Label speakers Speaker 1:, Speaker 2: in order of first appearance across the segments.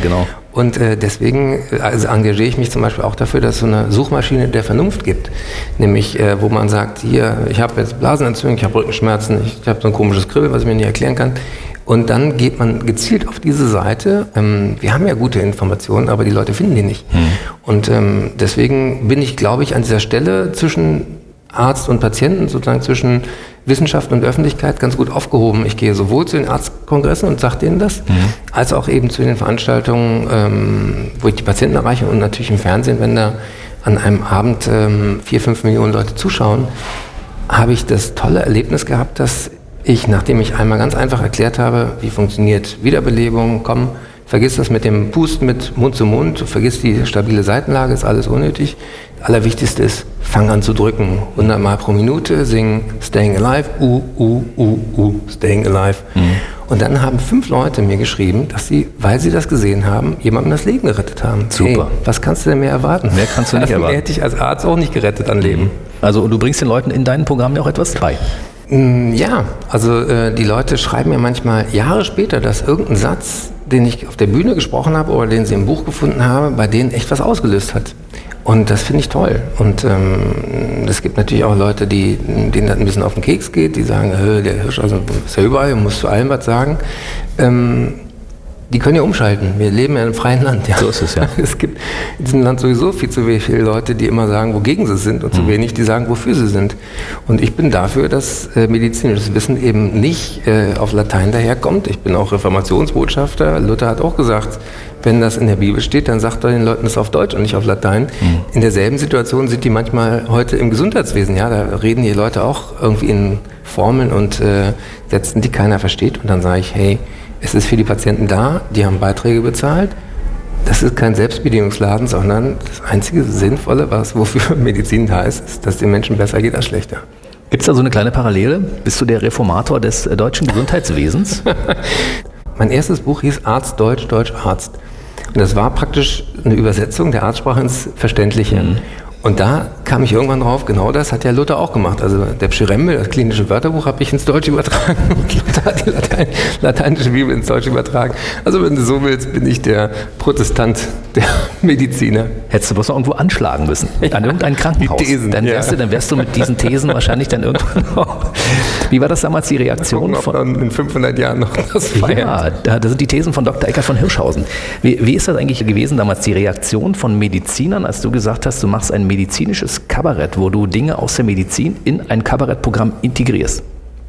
Speaker 1: genau.
Speaker 2: Und deswegen engagiere ich mich zum Beispiel auch dafür, dass es so eine Suchmaschine der Vernunft gibt. Nämlich, wo man sagt, hier, ich habe jetzt Blasenentzündung, ich habe Rückenschmerzen, ich habe so ein komisches Kribbeln, was ich mir nicht erklären kann. Und dann geht man gezielt auf diese Seite. Wir haben ja gute Informationen, aber die Leute finden die nicht. Und deswegen bin ich, glaube ich, an dieser Stelle zwischen Arzt und Patienten, sozusagen zwischen Wissenschaft und Öffentlichkeit ganz gut aufgehoben. Ich gehe sowohl zu den Arztkongressen und sage denen das, als auch eben zu den Veranstaltungen, wo ich die Patienten erreiche und natürlich im Fernsehen, wenn da an einem Abend 4-5 Millionen Leute zuschauen, habe ich das tolle Erlebnis gehabt, dass ich, nachdem ich einmal ganz einfach erklärt habe, wie funktioniert Wiederbelebung, komm, vergiss das mit dem Pusten mit Mund zu Mund, vergiss die stabile Seitenlage, ist alles unnötig. Allerwichtigste ist, fang an zu drücken. 100 Mal pro Minute, singen Staying Alive, Staying Alive. Und dann haben 5 Leute mir geschrieben, dass sie, weil sie das gesehen haben, jemandem das Leben gerettet haben.
Speaker 1: Super.
Speaker 2: Hey, was kannst du denn mehr erwarten?
Speaker 1: Mehr kannst du nicht erwarten.
Speaker 2: Mehr hätte ich als Arzt auch nicht gerettet an Leben.
Speaker 1: Also und du bringst den Leuten in deinen Programmen ja auch etwas bei.
Speaker 2: Ja, also die Leute schreiben mir manchmal Jahre später, dass irgendein Satz, den ich auf der Bühne gesprochen habe oder den sie im Buch gefunden haben, bei denen echt was ausgelöst hat. Und das finde ich toll. Und es gibt natürlich auch Leute, denen das ein bisschen auf den Keks geht, die sagen, der Hirsch also ist ja überall, muss zu allem was sagen. Die können ja umschalten. Wir leben ja in einem freien Land. Ja.
Speaker 1: So ist es ja.
Speaker 2: Es gibt in diesem Land sowieso viel zu viele Leute, die immer sagen, wogegen sie sind und zu wenig, die sagen, wofür sie sind. Und ich bin dafür, dass medizinisches Wissen eben nicht auf Latein daherkommt. Ich bin auch Reformationsbotschafter. Luther hat auch gesagt, wenn das in der Bibel steht, dann sagt er den Leuten das auf Deutsch und nicht auf Latein. In derselben Situation sind die manchmal heute im Gesundheitswesen. Ja, da reden die Leute auch irgendwie in Formeln und Sätzen, die keiner versteht. Und dann sage ich, hey, es ist für die Patienten da, die haben Beiträge bezahlt. Das ist kein Selbstbedienungsladen, sondern das einzige Sinnvolle, wofür Medizin da ist, dass den Menschen besser geht als schlechter.
Speaker 1: Gibt es da so eine kleine Parallele? Bist du der Reformator des deutschen Gesundheitswesens?
Speaker 2: Mein erstes Buch hieß Arzt, Deutsch, Deutsch, Arzt. Und das war praktisch eine Übersetzung der Arztsprache ins Verständliche. Und da kam ich irgendwann drauf, genau das hat ja Luther auch gemacht. Also der Pschyrembel, das klinische Wörterbuch, habe ich ins Deutsche übertragen und Luther hat die lateinische Bibel ins Deutsche übertragen. Also wenn du so willst, bin ich der Protestant der Mediziner.
Speaker 1: Hättest du bloß noch irgendwo anschlagen müssen, an irgendein Krankenhaus.
Speaker 2: Thesen,
Speaker 1: dann wärst du mit diesen Thesen wahrscheinlich dann irgendwann noch. Wie war das damals die Reaktion
Speaker 2: von... in 500 Jahren noch das feiern.
Speaker 1: Ja, da sind die Thesen von Dr. Eckart von Hirschhausen. Wie ist das eigentlich gewesen damals, die Reaktion von Medizinern, als du gesagt hast, du machst ein medizinisches Kabarett, wo du Dinge aus der Medizin in ein Kabarettprogramm integrierst?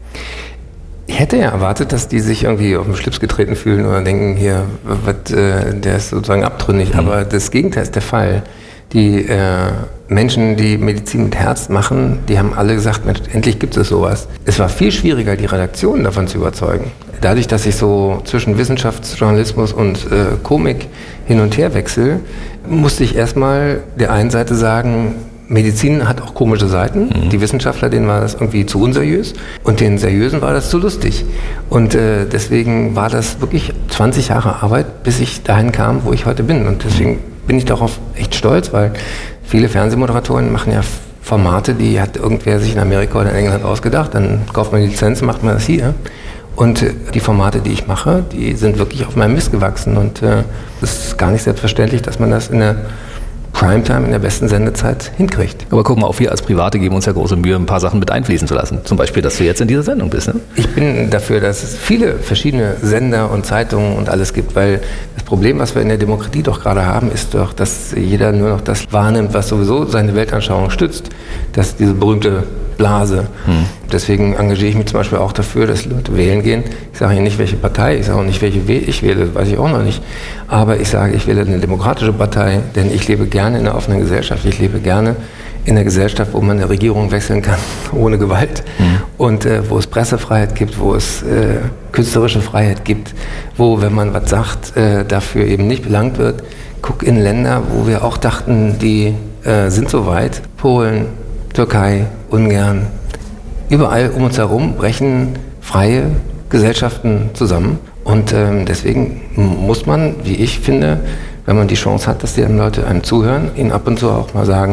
Speaker 2: Ich hätte ja erwartet, dass die sich irgendwie auf den Schlips getreten fühlen oder denken, hier, der ist sozusagen abtrünnig. Aber das Gegenteil ist der Fall. Die Menschen, die Medizin mit Herz machen, die haben alle gesagt, Mensch, endlich gibt es sowas. Es war viel schwieriger, die Redaktion davon zu überzeugen. Dadurch, dass ich so zwischen Wissenschaftsjournalismus und Komik hin und her wechsle, musste ich erstmal der einen Seite sagen, Medizin hat auch komische Seiten. Die Wissenschaftler, denen war das irgendwie zu unseriös und den Seriösen war das zu lustig. Und deswegen war das wirklich 20 Jahre Arbeit, bis ich dahin kam, wo ich heute bin. Und deswegen bin ich darauf echt stolz, weil viele Fernsehmoderatoren machen ja Formate, die hat irgendwer sich in Amerika oder in England ausgedacht. Dann kauft man die Lizenz, macht man das hier. Und die Formate, die ich mache, die sind wirklich auf meinem Mist gewachsen. Und es ist gar nicht selbstverständlich, dass man das in der Primetime, in der besten Sendezeit hinkriegt.
Speaker 1: Aber guck mal, auch wir als Private geben uns ja große Mühe, ein paar Sachen mit einfließen zu lassen. Zum Beispiel, dass du jetzt in dieser Sendung bist. Ne?
Speaker 2: Ich bin dafür, dass es viele verschiedene Sender und Zeitungen und alles gibt, weil das Problem, was wir in der Demokratie doch gerade haben, ist doch, dass jeder nur noch das wahrnimmt, was sowieso seine Weltanschauung stützt. Das ist diese berühmte Blase. Deswegen engagiere ich mich zum Beispiel auch dafür, dass Leute wählen gehen. Ich sage Ihnen nicht, welche Partei, ich sage auch nicht, welche ich wähle, weiß ich auch noch nicht. Aber ich sage, ich wähle eine demokratische Partei, denn ich lebe gerne in einer offenen Gesellschaft. Ich lebe gerne in einer Gesellschaft, wo man eine Regierung wechseln kann, ohne Gewalt. Und wo es Pressefreiheit gibt, wo es künstlerische Freiheit gibt, wo, wenn man was sagt, dafür eben nicht belangt wird. Guck in Länder, wo wir auch dachten, die sind so weit. Polen, Türkei, Ungarn. Überall um uns herum brechen freie Gesellschaften zusammen. Und deswegen muss man, wie ich finde, wenn man die Chance hat, dass die Leute einem zuhören, ihnen ab und zu auch mal sagen,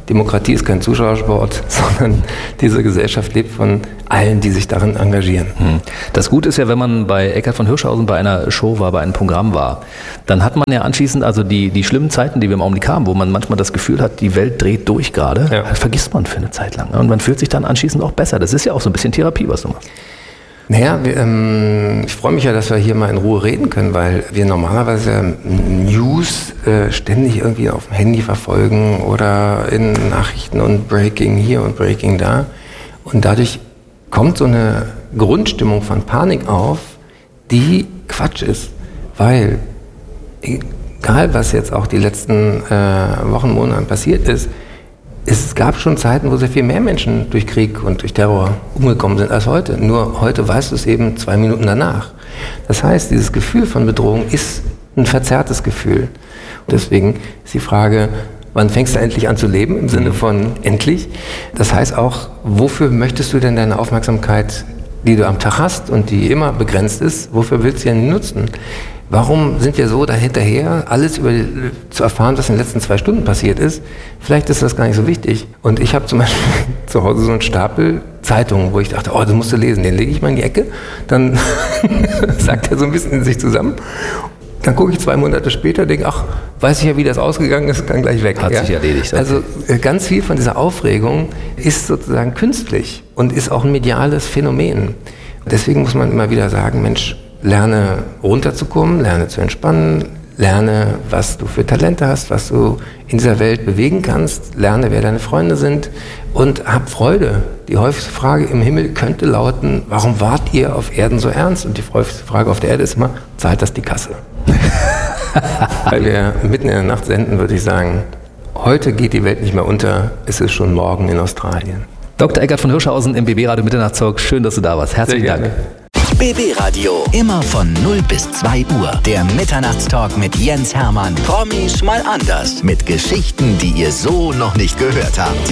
Speaker 2: Demokratie ist kein Zuschauersport, sondern diese Gesellschaft lebt von allen, die sich darin engagieren.
Speaker 1: Das Gute ist ja, wenn man bei Eckhard von Hirschhausen bei einer Show war, bei einem Programm war, dann hat man ja anschließend, also die schlimmen Zeiten, die wir im Augenblick haben, wo man manchmal das Gefühl hat, die Welt dreht durch gerade, vergisst man für eine Zeit lang. Und man fühlt sich dann anschließend auch besser. Das ist ja auch so ein bisschen Therapie, was du machst.
Speaker 2: Naja, ich freue mich ja, dass wir hier mal in Ruhe reden können, weil wir normalerweise News ständig irgendwie auf dem Handy verfolgen oder in Nachrichten und Breaking hier und Breaking da. Und dadurch kommt so eine Grundstimmung von Panik auf, die Quatsch ist. Weil, egal was jetzt auch die letzten Wochen, Monate passiert ist, es gab schon Zeiten, wo sehr viel mehr Menschen durch Krieg und durch Terror umgekommen sind als heute. Nur heute weißt du es eben 2 Minuten danach. Das heißt, dieses Gefühl von Bedrohung ist ein verzerrtes Gefühl. Und deswegen ist die Frage, wann fängst du endlich an zu leben, im Sinne von endlich? Das heißt auch, wofür möchtest du denn deine Aufmerksamkeit, die du am Tag hast und die immer begrenzt ist, wofür willst du denn nutzen? Warum sind wir so dahinterher, alles zu erfahren, was in den letzten 2 Stunden passiert ist? Vielleicht ist das gar nicht so wichtig. Und ich habe zum Beispiel zu Hause so einen Stapel Zeitungen, wo ich dachte, das musst du lesen. Den lege ich mal in die Ecke, dann sagt er so ein bisschen in sich zusammen. Dann gucke ich 2 Monate später, denke, weiß ich ja, wie das ausgegangen ist, kann gleich weg.
Speaker 1: Hat sich erledigt. Okay.
Speaker 2: Also ganz viel von dieser Aufregung ist sozusagen künstlich und ist auch ein mediales Phänomen. Deswegen muss man immer wieder sagen, Mensch, lerne runterzukommen, lerne zu entspannen, lerne, was du für Talente hast, was du in dieser Welt bewegen kannst, lerne, wer deine Freunde sind und hab Freude. Die häufigste Frage im Himmel könnte lauten, warum wart ihr auf Erden so ernst? Und die häufigste Frage auf der Erde ist immer, zahlt das die Kasse? Weil wir mitten in der Nacht senden, würde ich sagen, heute geht die Welt nicht mehr unter, es ist schon morgen in Australien.
Speaker 1: Dr. Eckhard von Hirschhausen im BB Radio Mitternachtstalk, schön, dass du da warst. Herzlichen Dank.
Speaker 3: BB Radio, immer von 0 bis 2 Uhr. Der Mitternachtstalk mit Jens Hermann. Promis mal anders. Mit Geschichten, die ihr so noch nicht gehört habt.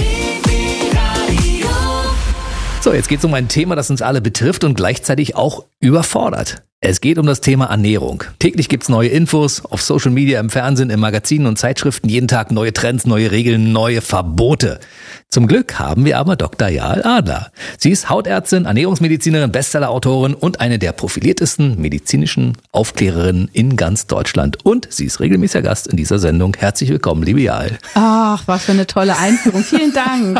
Speaker 1: So, jetzt geht es um ein Thema, das uns alle betrifft und gleichzeitig auch überfordert. Es geht um das Thema Ernährung. Täglich gibt's neue Infos, auf Social Media, im Fernsehen, in Magazinen und Zeitschriften, jeden Tag neue Trends, neue Regeln, neue Verbote. Zum Glück haben wir aber Dr. Jael Adler. Sie ist Hautärztin, Ernährungsmedizinerin, Bestsellerautorin und eine der profiliertesten medizinischen Aufklärerinnen in ganz Deutschland. Und sie ist regelmäßiger Gast in dieser Sendung. Herzlich willkommen, liebe Jael.
Speaker 4: Ach, was für eine tolle Einführung. Vielen Dank.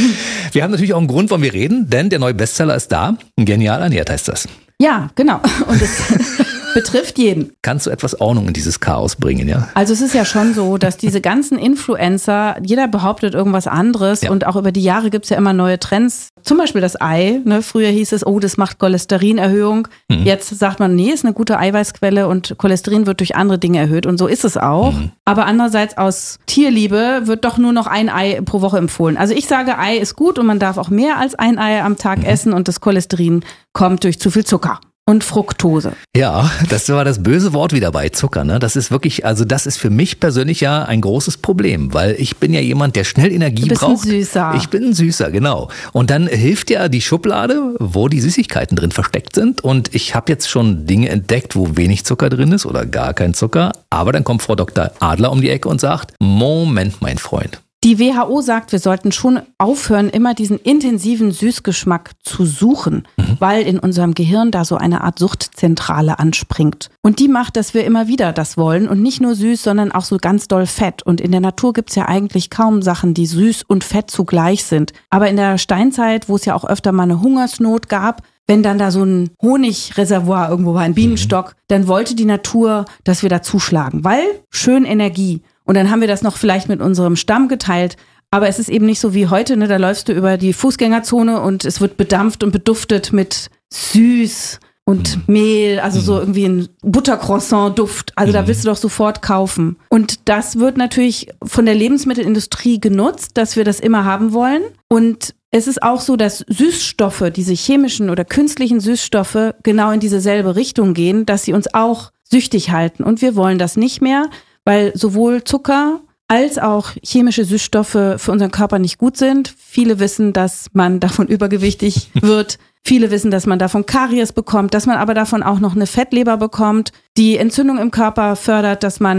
Speaker 1: Wir haben natürlich auch einen Grund, warum wir reden, denn der neue Bestseller ist da. Genial ernährt heißt das.
Speaker 4: Ja, genau. Und es betrifft jeden.
Speaker 1: Kannst du etwas Ordnung in dieses Chaos bringen, ja?
Speaker 4: Also es ist ja schon so, dass diese ganzen Influencer, jeder behauptet irgendwas anderes und auch über die Jahre gibt es ja immer neue Trends. Zum Beispiel das Ei. Ne? Früher hieß es, das macht Cholesterinerhöhung. Jetzt sagt man, nee, ist eine gute Eiweißquelle und Cholesterin wird durch andere Dinge erhöht und so ist es auch. Aber andererseits aus Tierliebe wird doch nur noch ein Ei pro Woche empfohlen. Also ich sage, Ei ist gut und man darf auch mehr als ein Ei am Tag essen und das Cholesterin kommt durch zu viel Zucker. Und Fructose.
Speaker 1: Ja, das war das böse Wort wieder bei Zucker. Ne? Das ist wirklich, also das ist für mich persönlich ja ein großes Problem, weil ich bin ja jemand, der schnell Energie braucht.
Speaker 4: Du bist ein Süßer.
Speaker 1: Ich bin ein Süßer, genau. Und dann hilft ja die Schublade, wo die Süßigkeiten drin versteckt sind. Und ich habe jetzt schon Dinge entdeckt, wo wenig Zucker drin ist oder gar kein Zucker. Aber dann kommt Frau Dr. Adler um die Ecke und sagt, Moment, mein Freund.
Speaker 4: Die WHO sagt, wir sollten schon aufhören, immer diesen intensiven Süßgeschmack zu suchen, weil in unserem Gehirn da so eine Art Suchtzentrale anspringt. Und die macht, dass wir immer wieder das wollen und nicht nur süß, sondern auch so ganz doll Fett. Und in der Natur gibt's ja eigentlich kaum Sachen, die süß und fett zugleich sind. Aber in der Steinzeit, wo es ja auch öfter mal eine Hungersnot gab, wenn dann da so ein Honigreservoir irgendwo war, ein Bienenstock, dann wollte die Natur, dass wir da zuschlagen, weil schön Energie. Und dann haben wir das noch vielleicht mit unserem Stamm geteilt. Aber es ist eben nicht so wie heute, ne? Da läufst du über die Fußgängerzone und es wird bedampft und beduftet mit süß und Mehl, also so irgendwie ein Buttercroissant-Duft. Also da willst du doch sofort kaufen. Und das wird natürlich von der Lebensmittelindustrie genutzt, dass wir das immer haben wollen. Und es ist auch so, dass Süßstoffe, diese chemischen oder künstlichen Süßstoffe, genau in diese selbe Richtung gehen, dass sie uns auch süchtig halten. Und wir wollen das nicht mehr, weil sowohl Zucker als auch chemische Süßstoffe für unseren Körper nicht gut sind. Viele wissen, dass man davon übergewichtig wird. Viele wissen, dass man davon Karies bekommt, dass man aber davon auch noch eine Fettleber bekommt, die Entzündung im Körper fördert, dass man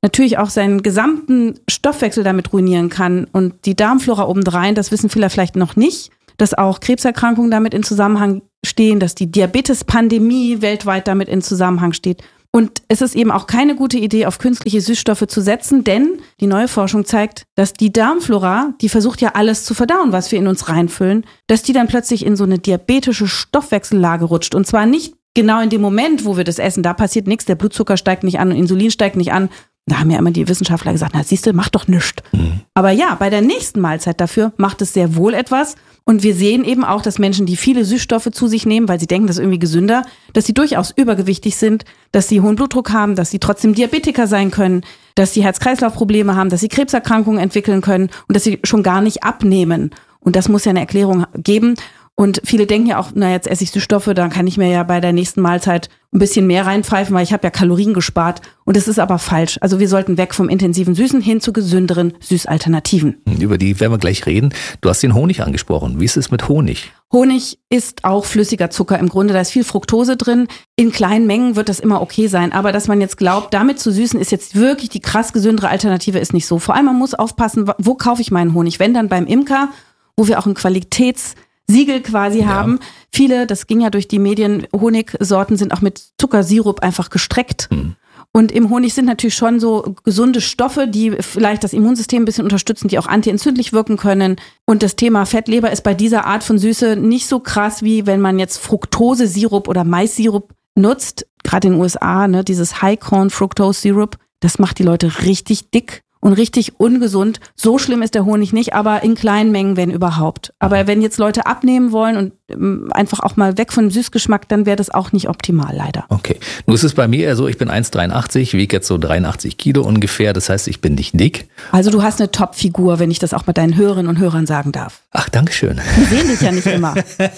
Speaker 4: natürlich auch seinen gesamten Stoffwechsel damit ruinieren kann und die Darmflora obendrein, das wissen viele vielleicht noch nicht, dass auch Krebserkrankungen damit in Zusammenhang stehen, dass die Diabetes-Pandemie weltweit damit in Zusammenhang steht. Und es ist eben auch keine gute Idee, auf künstliche Süßstoffe zu setzen, denn die neue Forschung zeigt, dass die Darmflora, die versucht ja alles zu verdauen, was wir in uns reinfüllen, dass die dann plötzlich in so eine diabetische Stoffwechsellage rutscht. Und zwar nicht genau in dem Moment, wo wir das essen, da passiert nichts, der Blutzucker steigt nicht an und Insulin steigt nicht an. Da haben ja immer die Wissenschaftler gesagt, na siehst du, mach doch nichts. Aber ja, bei der nächsten Mahlzeit dafür macht es sehr wohl etwas. Und wir sehen eben auch, dass Menschen, die viele Süßstoffe zu sich nehmen, weil sie denken, das ist irgendwie gesünder, dass sie durchaus übergewichtig sind, dass sie hohen Blutdruck haben, dass sie trotzdem Diabetiker sein können, dass sie Herz-Kreislauf-Probleme haben, dass sie Krebserkrankungen entwickeln können und dass sie schon gar nicht abnehmen. Und das muss ja eine Erklärung geben. Und viele denken ja auch, na jetzt esse ich Süßstoffe, dann kann ich mir ja bei der nächsten Mahlzeit ein bisschen mehr reinpfeifen, weil ich habe ja Kalorien gespart. Und das ist aber falsch. Also wir sollten weg vom intensiven Süßen hin zu gesünderen Süßalternativen.
Speaker 1: Über die werden wir gleich reden. Du hast den Honig angesprochen. Wie ist es mit Honig?
Speaker 4: Honig ist auch flüssiger Zucker im Grunde. Da ist viel Fructose drin. In kleinen Mengen wird das immer okay sein. Aber dass man jetzt glaubt, damit zu süßen ist jetzt wirklich die krass gesündere Alternative, ist nicht so. Vor allem, man muss aufpassen, wo kaufe ich meinen Honig? Wenn dann beim Imker, wo wir auch ein Qualitätssiegel quasi haben. Viele, das ging ja durch die Medien, Honigsorten sind auch mit Zuckersirup einfach gestreckt. Und im Honig sind natürlich schon so gesunde Stoffe, die vielleicht das Immunsystem ein bisschen unterstützen, die auch antientzündlich wirken können. Und das Thema Fettleber ist bei dieser Art von Süße nicht so krass, wie wenn man jetzt Fructose-Sirup oder Mais-Sirup nutzt. Gerade in den USA, ne, dieses High-Corn-Fructose-Sirup, das macht die Leute richtig dick und richtig ungesund. So schlimm ist der Honig nicht, aber in kleinen Mengen, wenn überhaupt. Aber wenn jetzt Leute abnehmen wollen und einfach auch mal weg von dem Süßgeschmack, dann wäre das auch nicht optimal, leider.
Speaker 1: Okay. Nun ist es bei mir eher so, ich bin 1,83, wiege jetzt so 83 Kilo ungefähr. Das heißt, ich bin nicht dick.
Speaker 4: Also du hast eine Top-Figur, wenn ich das auch mal deinen Hörerinnen und Hörern sagen darf.
Speaker 1: Ach, dankeschön.
Speaker 4: Die sehen dich ja nicht immer.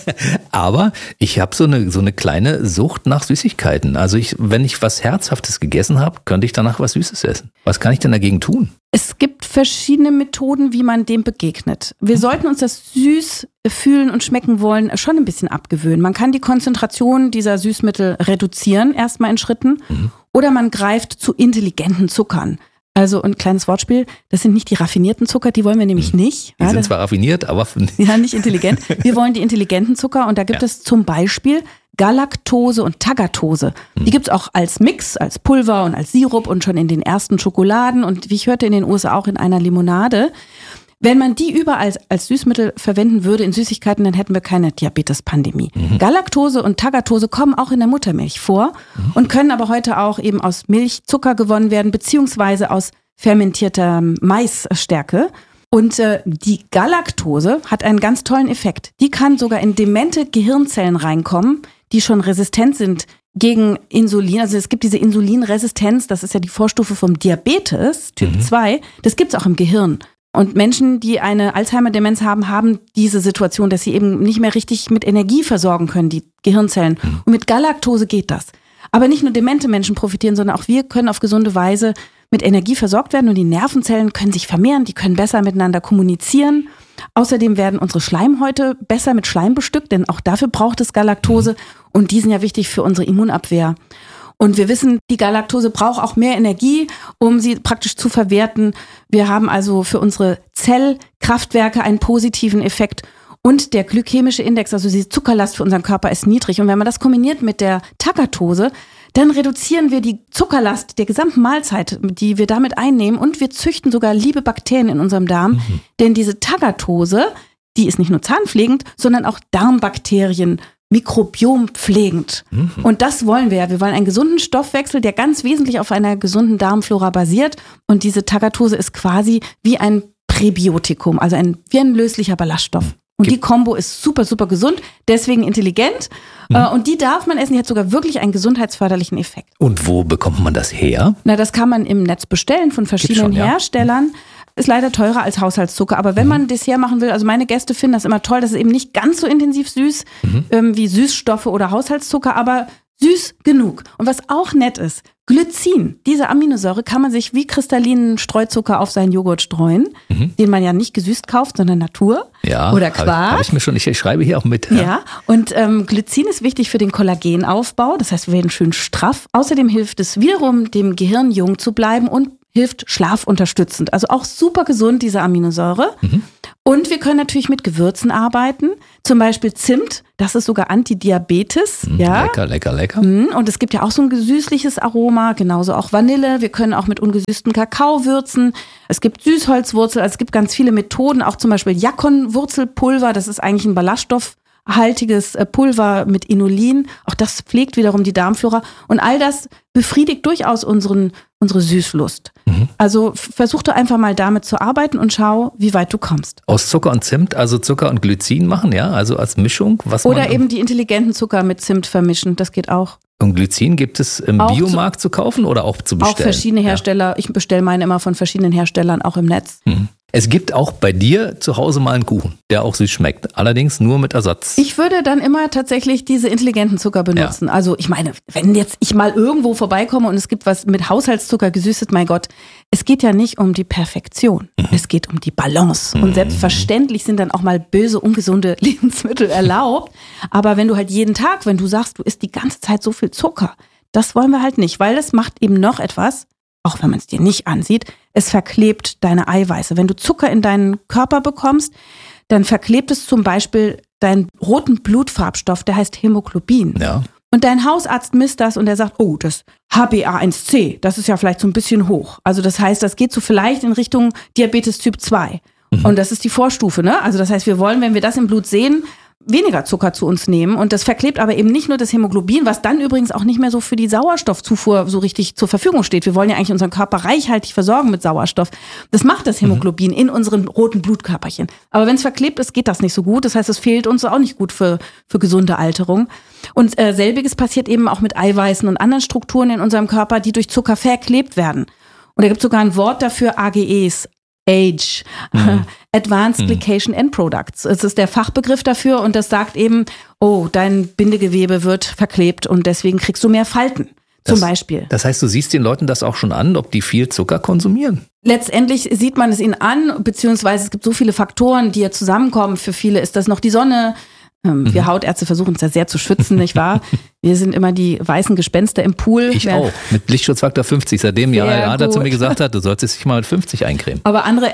Speaker 1: Aber ich habe so eine kleine Sucht nach Süßigkeiten. Also wenn ich was Herzhaftes gegessen habe, könnte ich danach was Süßes essen. Was kann ich denn dagegen tun?
Speaker 4: Es gibt verschiedene Methoden, wie man dem begegnet. Wir sollten uns das süß fühlen und schmecken wollen schon ein bisschen abgewöhnen. Man kann die Konzentration dieser Süßmittel reduzieren, erstmal in Schritten. Oder man greift zu intelligenten Zuckern. Also ein kleines Wortspiel, das sind nicht die raffinierten Zucker, die wollen wir nämlich nicht.
Speaker 1: Die sind zwar raffiniert, aber
Speaker 4: ja, nicht intelligent. Wir wollen die intelligenten Zucker und da gibt es zum Beispiel Galaktose und Tagatose. Die gibt's auch als Mix, als Pulver und als Sirup und schon in den ersten Schokoladen und wie ich hörte in den USA auch in einer Limonade. Wenn man die überall als Süßmittel verwenden würde in Süßigkeiten, dann hätten wir keine Diabetes-Pandemie. Galaktose und Tagatose kommen auch in der Muttermilch vor und können aber heute auch eben aus Milchzucker gewonnen werden, beziehungsweise aus fermentierter Maisstärke. Und die Galaktose hat einen ganz tollen Effekt. Die kann sogar in demente Gehirnzellen reinkommen, die schon resistent sind gegen Insulin. Also es gibt diese Insulinresistenz, das ist ja die Vorstufe vom Diabetes, Typ 2. Das gibt's auch im Gehirn. Und Menschen, die eine Alzheimer-Demenz haben, haben diese Situation, dass sie eben nicht mehr richtig mit Energie versorgen können, die Gehirnzellen. Und mit Galaktose geht das. Aber nicht nur demente Menschen profitieren, sondern auch wir können auf gesunde Weise mit Energie versorgt werden und die Nervenzellen können sich vermehren, die können besser miteinander kommunizieren. Außerdem werden unsere Schleimhäute besser mit Schleim bestückt, denn auch dafür braucht es Galaktose und die sind ja wichtig für unsere Immunabwehr. Und wir wissen, die Galaktose braucht auch mehr Energie, um sie praktisch zu verwerten. Wir haben also für unsere Zellkraftwerke einen positiven Effekt. Und der glykämische Index, also die Zuckerlast für unseren Körper, ist niedrig. Und wenn man das kombiniert mit der Tagatose, dann reduzieren wir die Zuckerlast der gesamten Mahlzeit, die wir damit einnehmen. Und wir züchten sogar liebe Bakterien in unserem Darm. Denn diese Tagatose, die ist nicht nur zahnpflegend, sondern auch Darmbakterien mikrobiompflegend. Und das wollen wir. Wir wollen einen gesunden Stoffwechsel, der ganz wesentlich auf einer gesunden Darmflora basiert. Und diese Tagatose ist quasi wie ein Präbiotikum, also wie ein löslicher Ballaststoff. Und die Kombo ist super, super gesund, deswegen intelligent. Und die darf man essen, die hat sogar wirklich einen gesundheitsförderlichen Effekt.
Speaker 1: Und wo bekommt man das her?
Speaker 4: Na, das kann man im Netz bestellen von verschiedenen Herstellern. Ist leider teurer als Haushaltszucker, aber wenn man ein Dessert machen will, also meine Gäste finden das immer toll, das ist eben nicht ganz so intensiv süß wie Süßstoffe oder Haushaltszucker, aber süß genug. Und was auch nett ist, Glycin, diese Aminosäure kann man sich wie kristallinen Streuzucker auf seinen Joghurt streuen, den man ja nicht gesüßt kauft, sondern Natur oder Quark.
Speaker 1: Habe ich mir schon, ich schreibe hier auch mit.
Speaker 4: Ja, und Glycin ist wichtig für den Kollagenaufbau, das heißt, wir werden schön straff. Außerdem hilft es wiederum, dem Gehirn jung zu bleiben und hilft schlafunterstützend. Also auch super gesund, diese Aminosäure. Und wir können natürlich mit Gewürzen arbeiten. Zum Beispiel Zimt, das ist sogar Antidiabetes. Ja.
Speaker 1: Lecker.
Speaker 4: Und es gibt ja auch so ein süßliches Aroma, genauso auch Vanille. Wir können auch mit ungesüßtem Kakao würzen. Es gibt Süßholzwurzel, also es gibt ganz viele Methoden, auch zum Beispiel Jakonwurzelpulver, das ist eigentlich ein ballaststoffhaltiges Pulver mit Inulin. Auch das pflegt wiederum die Darmflora. Und all das befriedigt durchaus unsere Süßlust. Also versuch doch einfach mal damit zu arbeiten und schau, wie weit du kommst.
Speaker 1: Aus Zucker und Zimt, also Zucker und Glycin machen, ja? Also als Mischung?
Speaker 4: Oder eben die intelligenten Zucker mit Zimt vermischen, das geht auch.
Speaker 1: Und Glycin gibt es im
Speaker 4: auch
Speaker 1: Biomarkt zu kaufen oder auch zu bestellen?
Speaker 4: Auch verschiedene Hersteller. Ja. Ich bestelle meine immer von verschiedenen Herstellern, auch im Netz.
Speaker 1: Es gibt auch bei dir zu Hause mal einen Kuchen, der auch süß schmeckt. Allerdings nur mit Ersatz.
Speaker 4: Ich würde dann immer tatsächlich diese intelligenten Zucker benutzen. Ja. Also ich meine, wenn jetzt ich mal irgendwo vorbeikomme und es gibt was mit Haushaltszucker gesüßet, mein Gott, es geht ja nicht um die Perfektion. Es geht um die Balance. Und selbstverständlich sind dann auch mal böse, ungesunde Lebensmittel erlaubt. Aber wenn du halt jeden Tag, wenn du sagst, du isst die ganze Zeit so viel Zucker, das wollen wir halt nicht, weil das macht eben noch etwas, auch wenn man es dir nicht ansieht, es verklebt deine Eiweiße. Wenn du Zucker in deinen Körper bekommst, dann verklebt es zum Beispiel deinen roten Blutfarbstoff, der heißt Hämoglobin.
Speaker 1: Ja.
Speaker 4: Und dein Hausarzt misst das und der sagt, oh, das HbA1c, das ist ja vielleicht so ein bisschen hoch. Also das heißt, das geht so vielleicht in Richtung Diabetes Typ 2. Und das ist die Vorstufe, ne? Also das heißt, wir wollen, wenn wir das im Blut sehen, weniger Zucker zu uns nehmen. Und das verklebt aber eben nicht nur das Hämoglobin, was dann übrigens auch nicht mehr so für die Sauerstoffzufuhr so richtig zur Verfügung steht. Wir wollen ja eigentlich unseren Körper reichhaltig versorgen mit Sauerstoff. Das macht das Hämoglobin in unseren roten Blutkörperchen. Aber wenn es verklebt ist, geht das nicht so gut. Das heißt, es fehlt uns auch nicht gut für gesunde Alterung. Und selbiges passiert eben auch mit Eiweißen und anderen Strukturen in unserem Körper, die durch Zucker verklebt werden. Und da gibt es sogar ein Wort dafür, AGEs. Age, Advanced Glycation End Products. Es ist der Fachbegriff dafür und das sagt eben, oh, dein Bindegewebe wird verklebt und deswegen kriegst du mehr Falten, zum Beispiel.
Speaker 1: Das heißt, du siehst den Leuten das auch schon an, ob die viel Zucker konsumieren?
Speaker 4: Letztendlich sieht man es ihnen an, beziehungsweise es gibt so viele Faktoren, die ja zusammenkommen. Für viele ist das noch die Sonne. Wir Hautärzte versuchen uns ja sehr zu schützen, nicht wahr? Wir sind immer die weißen Gespenster im Pool.
Speaker 1: Ich auch, mit Lichtschutzfaktor 50, seitdem er zu mir gesagt hat, du solltest dich mal mit 50 eincremen.
Speaker 4: Aber andere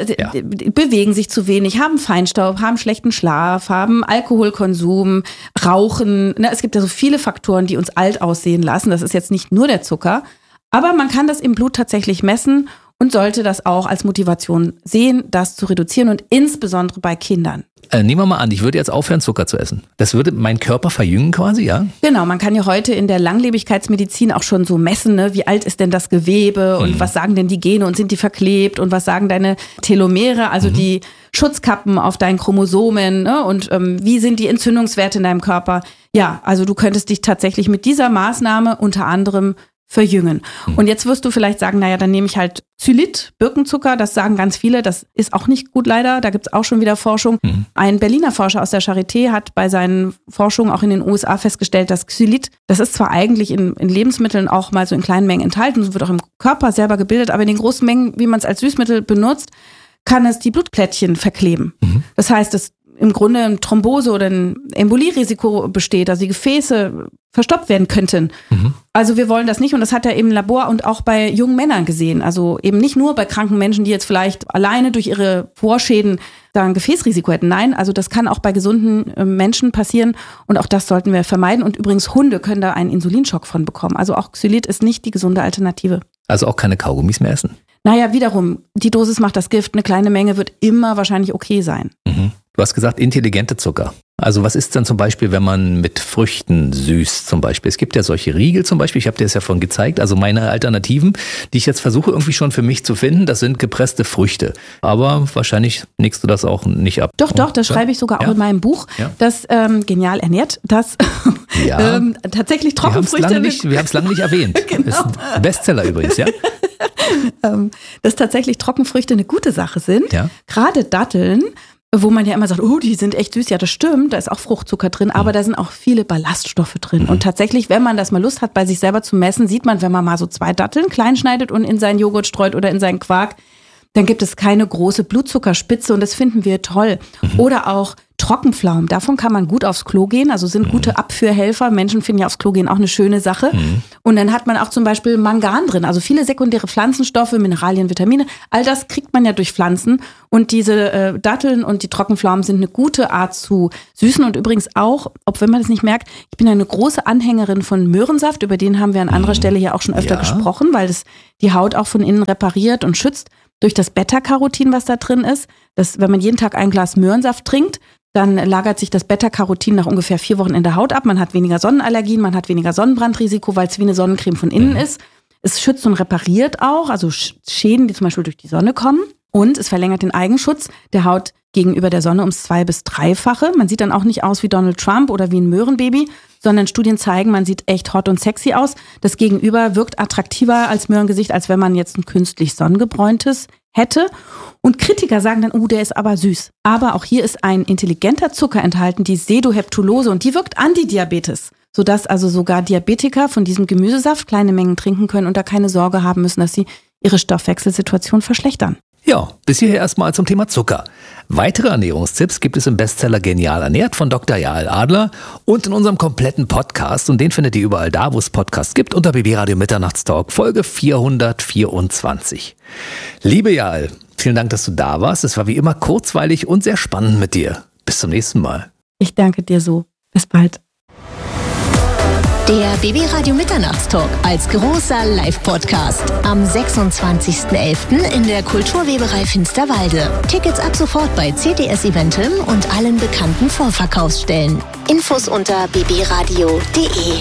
Speaker 4: bewegen sich zu wenig, haben Feinstaub, haben schlechten Schlaf, haben Alkoholkonsum, Rauchen. Es gibt ja so viele Faktoren, die uns alt aussehen lassen. Das ist jetzt nicht nur der Zucker, aber man kann das im Blut tatsächlich messen und sollte das auch als Motivation sehen, das zu reduzieren und insbesondere bei Kindern.
Speaker 1: Nehmen wir mal an, ich würde jetzt aufhören, Zucker zu essen. Das würde meinen Körper verjüngen quasi, ja?
Speaker 4: Genau, man kann ja heute in der Langlebigkeitsmedizin auch schon so messen, ne? Wie alt ist denn das Gewebe und was sagen denn die Gene und sind die verklebt und was sagen deine Telomere, also die Schutzkappen auf deinen Chromosomen, ne? Und wie sind die Entzündungswerte in deinem Körper? Ja, also du könntest dich tatsächlich mit dieser Maßnahme unter anderem verjüngen. Und jetzt wirst du vielleicht sagen, naja, dann nehme ich halt Xylit, Birkenzucker, das sagen ganz viele, das ist auch nicht gut leider, da gibt es auch schon wieder Forschung. Ein Berliner Forscher aus der Charité hat bei seinen Forschungen auch in den USA festgestellt, dass Xylit, das ist zwar eigentlich in Lebensmitteln auch mal so in kleinen Mengen enthalten, wird auch im Körper selber gebildet, aber in den großen Mengen, wie man es als Süßmittel benutzt, kann es die Blutplättchen verkleben. Das heißt, dass im Grunde eine Thrombose oder ein Embolierisiko besteht, also die Gefäße verstopft werden könnten. Also wir wollen das nicht und das hat er im Labor und auch bei jungen Männern gesehen. Also eben nicht nur bei kranken Menschen, die jetzt vielleicht alleine durch ihre Vorschäden da ein Gefäßrisiko hätten. Nein, also das kann auch bei gesunden Menschen passieren und auch das sollten wir vermeiden. Und übrigens Hunde können da einen Insulinschock von bekommen. Also auch Xylit ist nicht die gesunde Alternative.
Speaker 1: Also auch keine Kaugummis mehr essen?
Speaker 4: Naja, wiederum, die Dosis macht das Gift. Eine kleine Menge wird immer wahrscheinlich okay sein.
Speaker 1: Du hast gesagt, intelligente Zucker. Also was ist dann zum Beispiel, wenn man mit Früchten süßt zum Beispiel? Es gibt ja solche Riegel zum Beispiel, ich habe dir das ja vorhin gezeigt. Also meine Alternativen, die ich jetzt versuche irgendwie schon für mich zu finden, das sind gepresste Früchte. Aber wahrscheinlich nickst du das auch nicht ab.
Speaker 4: Doch, das schreibe ich sogar auch in meinem Buch, das Genial ernährt, das tatsächlich Trockenfrüchte...
Speaker 1: Wir haben es lange nicht erwähnt.
Speaker 4: Genau.
Speaker 1: Das ist ein Bestseller übrigens, ja?
Speaker 4: Dass tatsächlich Trockenfrüchte eine gute Sache sind. Ja. Gerade Datteln, wo man ja immer sagt, oh, die sind echt süß. Ja, das stimmt, da ist auch Fruchtzucker drin, aber da sind auch viele Ballaststoffe drin. Und tatsächlich, wenn man das mal Lust hat, bei sich selber zu messen, sieht man, wenn man mal so 2 Datteln klein schneidet und in seinen Joghurt streut oder in seinen Quark, Dann gibt es keine große Blutzuckerspitze und das finden wir toll. Oder auch Trockenpflaumen, davon kann man gut aufs Klo gehen, also sind gute Abführhelfer. Menschen finden ja aufs Klo gehen auch eine schöne Sache. Und dann hat man auch zum Beispiel Mangan drin, also viele sekundäre Pflanzenstoffe, Mineralien, Vitamine, all das kriegt man ja durch Pflanzen. Und diese Datteln und die Trockenpflaumen sind eine gute Art zu süßen und übrigens auch, ob wenn man das nicht merkt, ich bin eine große Anhängerin von Möhrensaft, über den haben wir an anderer Stelle ja auch schon öfter gesprochen, weil das die Haut auch von innen repariert und schützt durch das Beta-Carotin, was da drin ist. Das, wenn man jeden Tag ein Glas Möhrensaft trinkt, dann lagert sich das Beta-Carotin nach ungefähr 4 Wochen in der Haut ab. Man hat weniger Sonnenallergien, man hat weniger Sonnenbrandrisiko, weil es wie eine Sonnencreme von innen ist. Es schützt und repariert auch, also Schäden, die zum Beispiel durch die Sonne kommen. Und es verlängert den Eigenschutz der Haut gegenüber der Sonne ums 2- bis 3-fache. Man sieht dann auch nicht aus wie Donald Trump oder wie ein Möhrenbaby, sondern Studien zeigen, man sieht echt hot und sexy aus. Das Gegenüber wirkt attraktiver als Möhrengesicht, als wenn man jetzt ein künstlich sonnengebräuntes hätte. Und Kritiker sagen dann, der ist aber süß. Aber auch hier ist ein intelligenter Zucker enthalten, die Sedoheptulose, und die wirkt Antidiabetes, sodass also sogar Diabetiker von diesem Gemüsesaft kleine Mengen trinken können und da keine Sorge haben müssen, dass sie ihre Stoffwechselsituation verschlechtern.
Speaker 1: Ja, bis hierher erstmal zum Thema Zucker. Weitere Ernährungstipps gibt es im Bestseller Genial ernährt von Dr. Jael Adler und in unserem kompletten Podcast. Und den findet ihr überall da, wo es Podcasts gibt, unter BB Radio Mitternachtstalk, Folge 424. Liebe Jael, vielen Dank, dass du da warst. Es war wie immer kurzweilig und sehr spannend mit dir. Bis zum nächsten Mal.
Speaker 4: Ich danke dir so. Bis bald.
Speaker 5: Der BB Radio Mitternachtstalk als großer Live-Podcast am 26.11. in der Kulturweberei Finsterwalde. Tickets ab sofort bei CTS Eventim und allen bekannten Vorverkaufsstellen. Infos unter bbradio.de.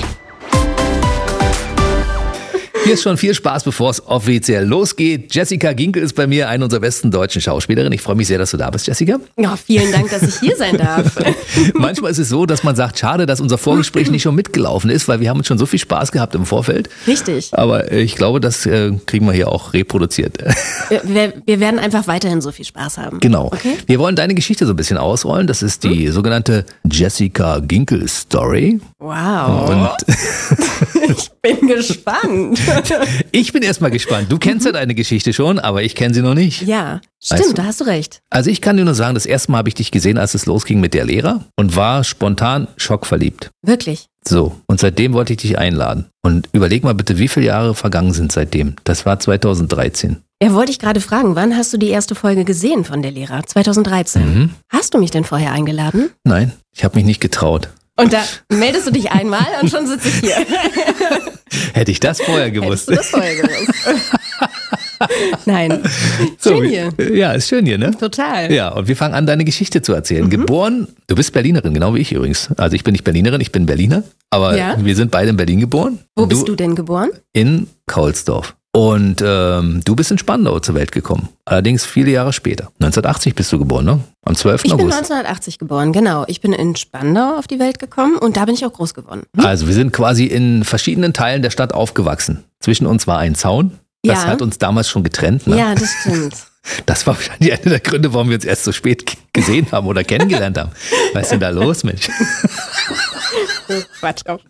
Speaker 1: Hier ist schon viel Spaß, bevor es offiziell losgeht. Jessica Ginkel ist bei mir, eine unserer besten deutschen Schauspielerinnen. Ich freue mich sehr, dass du da bist, Jessica.
Speaker 6: Ja, vielen Dank, dass ich hier sein darf.
Speaker 1: Manchmal ist es so, dass man sagt, schade, dass unser Vorgespräch nicht schon mitgelaufen ist, weil wir haben uns schon so viel Spaß gehabt im Vorfeld.
Speaker 6: Richtig.
Speaker 1: Aber ich glaube, das kriegen wir hier auch reproduziert.
Speaker 6: Wir werden einfach weiterhin so viel Spaß haben.
Speaker 1: Genau.
Speaker 6: Okay?
Speaker 1: Wir wollen deine Geschichte so ein bisschen ausrollen. Das ist die sogenannte Jessica Ginkel Story.
Speaker 6: Wow.
Speaker 1: Und
Speaker 6: ich bin gespannt.
Speaker 1: Ich bin erstmal gespannt. Du kennst ja deine Geschichte schon, aber ich kenne sie noch nicht.
Speaker 6: Ja, stimmt,
Speaker 1: Weißt du?
Speaker 6: da hast du recht.
Speaker 1: Also ich kann dir nur sagen, das erste Mal habe ich dich gesehen, als es losging mit der Lehrer und war spontan schockverliebt.
Speaker 6: Wirklich.
Speaker 1: So, und seitdem wollte ich dich einladen. Und überleg mal bitte, wie viele Jahre vergangen sind seitdem. Das war 2013.
Speaker 6: Ja, wollte ich gerade fragen, wann hast du die erste Folge gesehen von der Lehrer? 2013. Hast du mich denn vorher eingeladen?
Speaker 1: Nein, ich habe mich nicht getraut.
Speaker 6: Und da meldest du dich einmal und schon sitze ich hier.
Speaker 1: Hätte ich das vorher gewusst.
Speaker 6: Hättest du das vorher gewusst? Nein. Schön hier.
Speaker 1: Ja, ist schön hier, ne?
Speaker 6: Total.
Speaker 1: Ja, und wir fangen an, deine Geschichte zu erzählen. Geboren, du bist Berlinerin, genau wie ich übrigens. Also ich bin nicht Berlinerin, ich bin Berliner. Aber
Speaker 6: Ja.
Speaker 1: wir sind beide in Berlin geboren.
Speaker 6: Wo bist du denn geboren?
Speaker 1: In Kaulsdorf. Und du bist in Spandau zur Welt gekommen. Allerdings viele Jahre später. 1980 bist du geboren, ne? Am 12.
Speaker 6: Ich bin
Speaker 1: August.
Speaker 6: 1980 geboren, genau. Ich bin in Spandau auf die Welt gekommen und da bin ich auch groß geworden.
Speaker 1: Also wir sind quasi in verschiedenen Teilen der Stadt aufgewachsen. Zwischen uns war ein Zaun. Das
Speaker 6: Ja.
Speaker 1: hat uns damals schon getrennt. Ne?
Speaker 6: Ja, das stimmt.
Speaker 1: Das war wahrscheinlich einer der Gründe, warum wir uns erst so spät gesehen haben oder kennengelernt haben. Was ist denn da los, Mensch?
Speaker 6: Quatsch auf.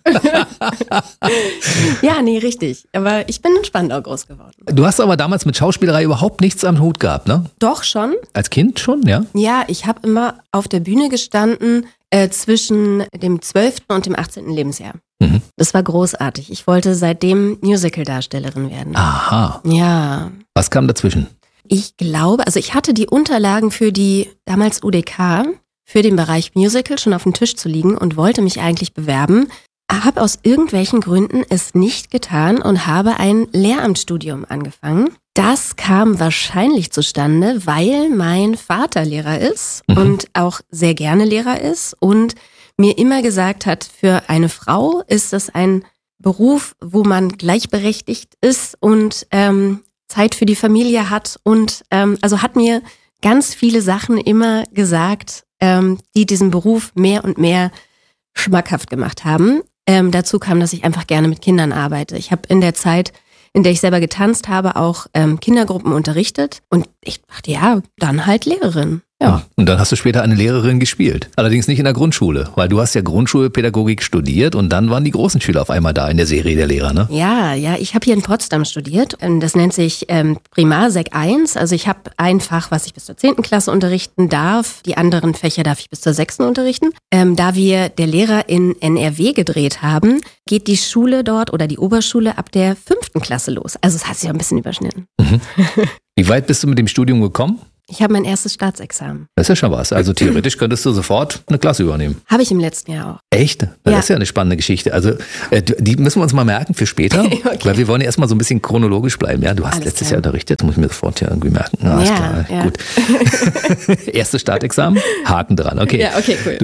Speaker 6: Ja, nee, richtig. Aber ich bin in Spandau groß geworden.
Speaker 1: Du hast aber damals mit Schauspielerei überhaupt nichts am Hut gehabt, ne?
Speaker 6: Doch schon.
Speaker 1: Als Kind schon, ja?
Speaker 6: Ja, ich habe immer auf der Bühne gestanden zwischen dem 12. und dem 18. Lebensjahr.
Speaker 1: Mhm.
Speaker 6: Das war großartig. Ich wollte seitdem Musical-Darstellerin werden.
Speaker 1: Aha.
Speaker 6: Ja.
Speaker 1: Was kam dazwischen?
Speaker 6: Ich glaube, also ich hatte die Unterlagen für die damals UDK, für den Bereich Musical schon auf dem Tisch zu liegen und wollte mich eigentlich bewerben, habe aus irgendwelchen Gründen es nicht getan und habe ein Lehramtsstudium angefangen. Das kam wahrscheinlich zustande, weil mein Vater Lehrer ist und auch sehr gerne Lehrer ist und mir immer gesagt hat, für eine Frau ist das ein Beruf, wo man gleichberechtigt ist und Zeit für die Familie hat und also hat mir ganz viele Sachen immer gesagt, die diesen Beruf mehr und mehr schmackhaft gemacht haben. Dazu kam, dass ich einfach gerne mit Kindern arbeite. Ich habe in der Zeit, in der ich selber getanzt habe, auch Kindergruppen unterrichtet und ich dachte, ja, dann halt Lehrerin.
Speaker 4: Ja.
Speaker 1: Und dann hast du später eine Lehrerin gespielt. Allerdings nicht in der Grundschule, weil du hast ja Grundschulpädagogik studiert und dann waren die großen Schüler auf einmal da in der Serie der Lehrer, ne?
Speaker 6: Ja, ich habe hier in Potsdam studiert. Das nennt sich Primar Sek 1. Also ich habe ein Fach, was ich bis zur 10. Klasse unterrichten darf. Die anderen Fächer darf ich bis zur 6. unterrichten. Da wir der Lehrer in NRW gedreht haben, geht die Schule dort oder die Oberschule ab der 5. Klasse los. Also es hat sich ein bisschen überschnitten.
Speaker 1: Mhm. Wie weit bist du mit dem Studium gekommen?
Speaker 6: Ich habe mein erstes Staatsexamen.
Speaker 1: Das ist ja schon was. Also theoretisch könntest du sofort eine Klasse übernehmen.
Speaker 6: Habe ich im letzten Jahr auch.
Speaker 1: Echt? Das ist ja eine spannende Geschichte. Also die müssen wir uns mal merken für später, okay. Weil wir wollen ja erstmal so ein bisschen chronologisch bleiben. Ja, du hast letztes Jahr unterrichtet, das muss ich mir sofort ja irgendwie merken. Ah, ist klar. Ja. Gut. Erstes Staatsexamen, Haken dran. Okay.
Speaker 6: Ja, okay, cool.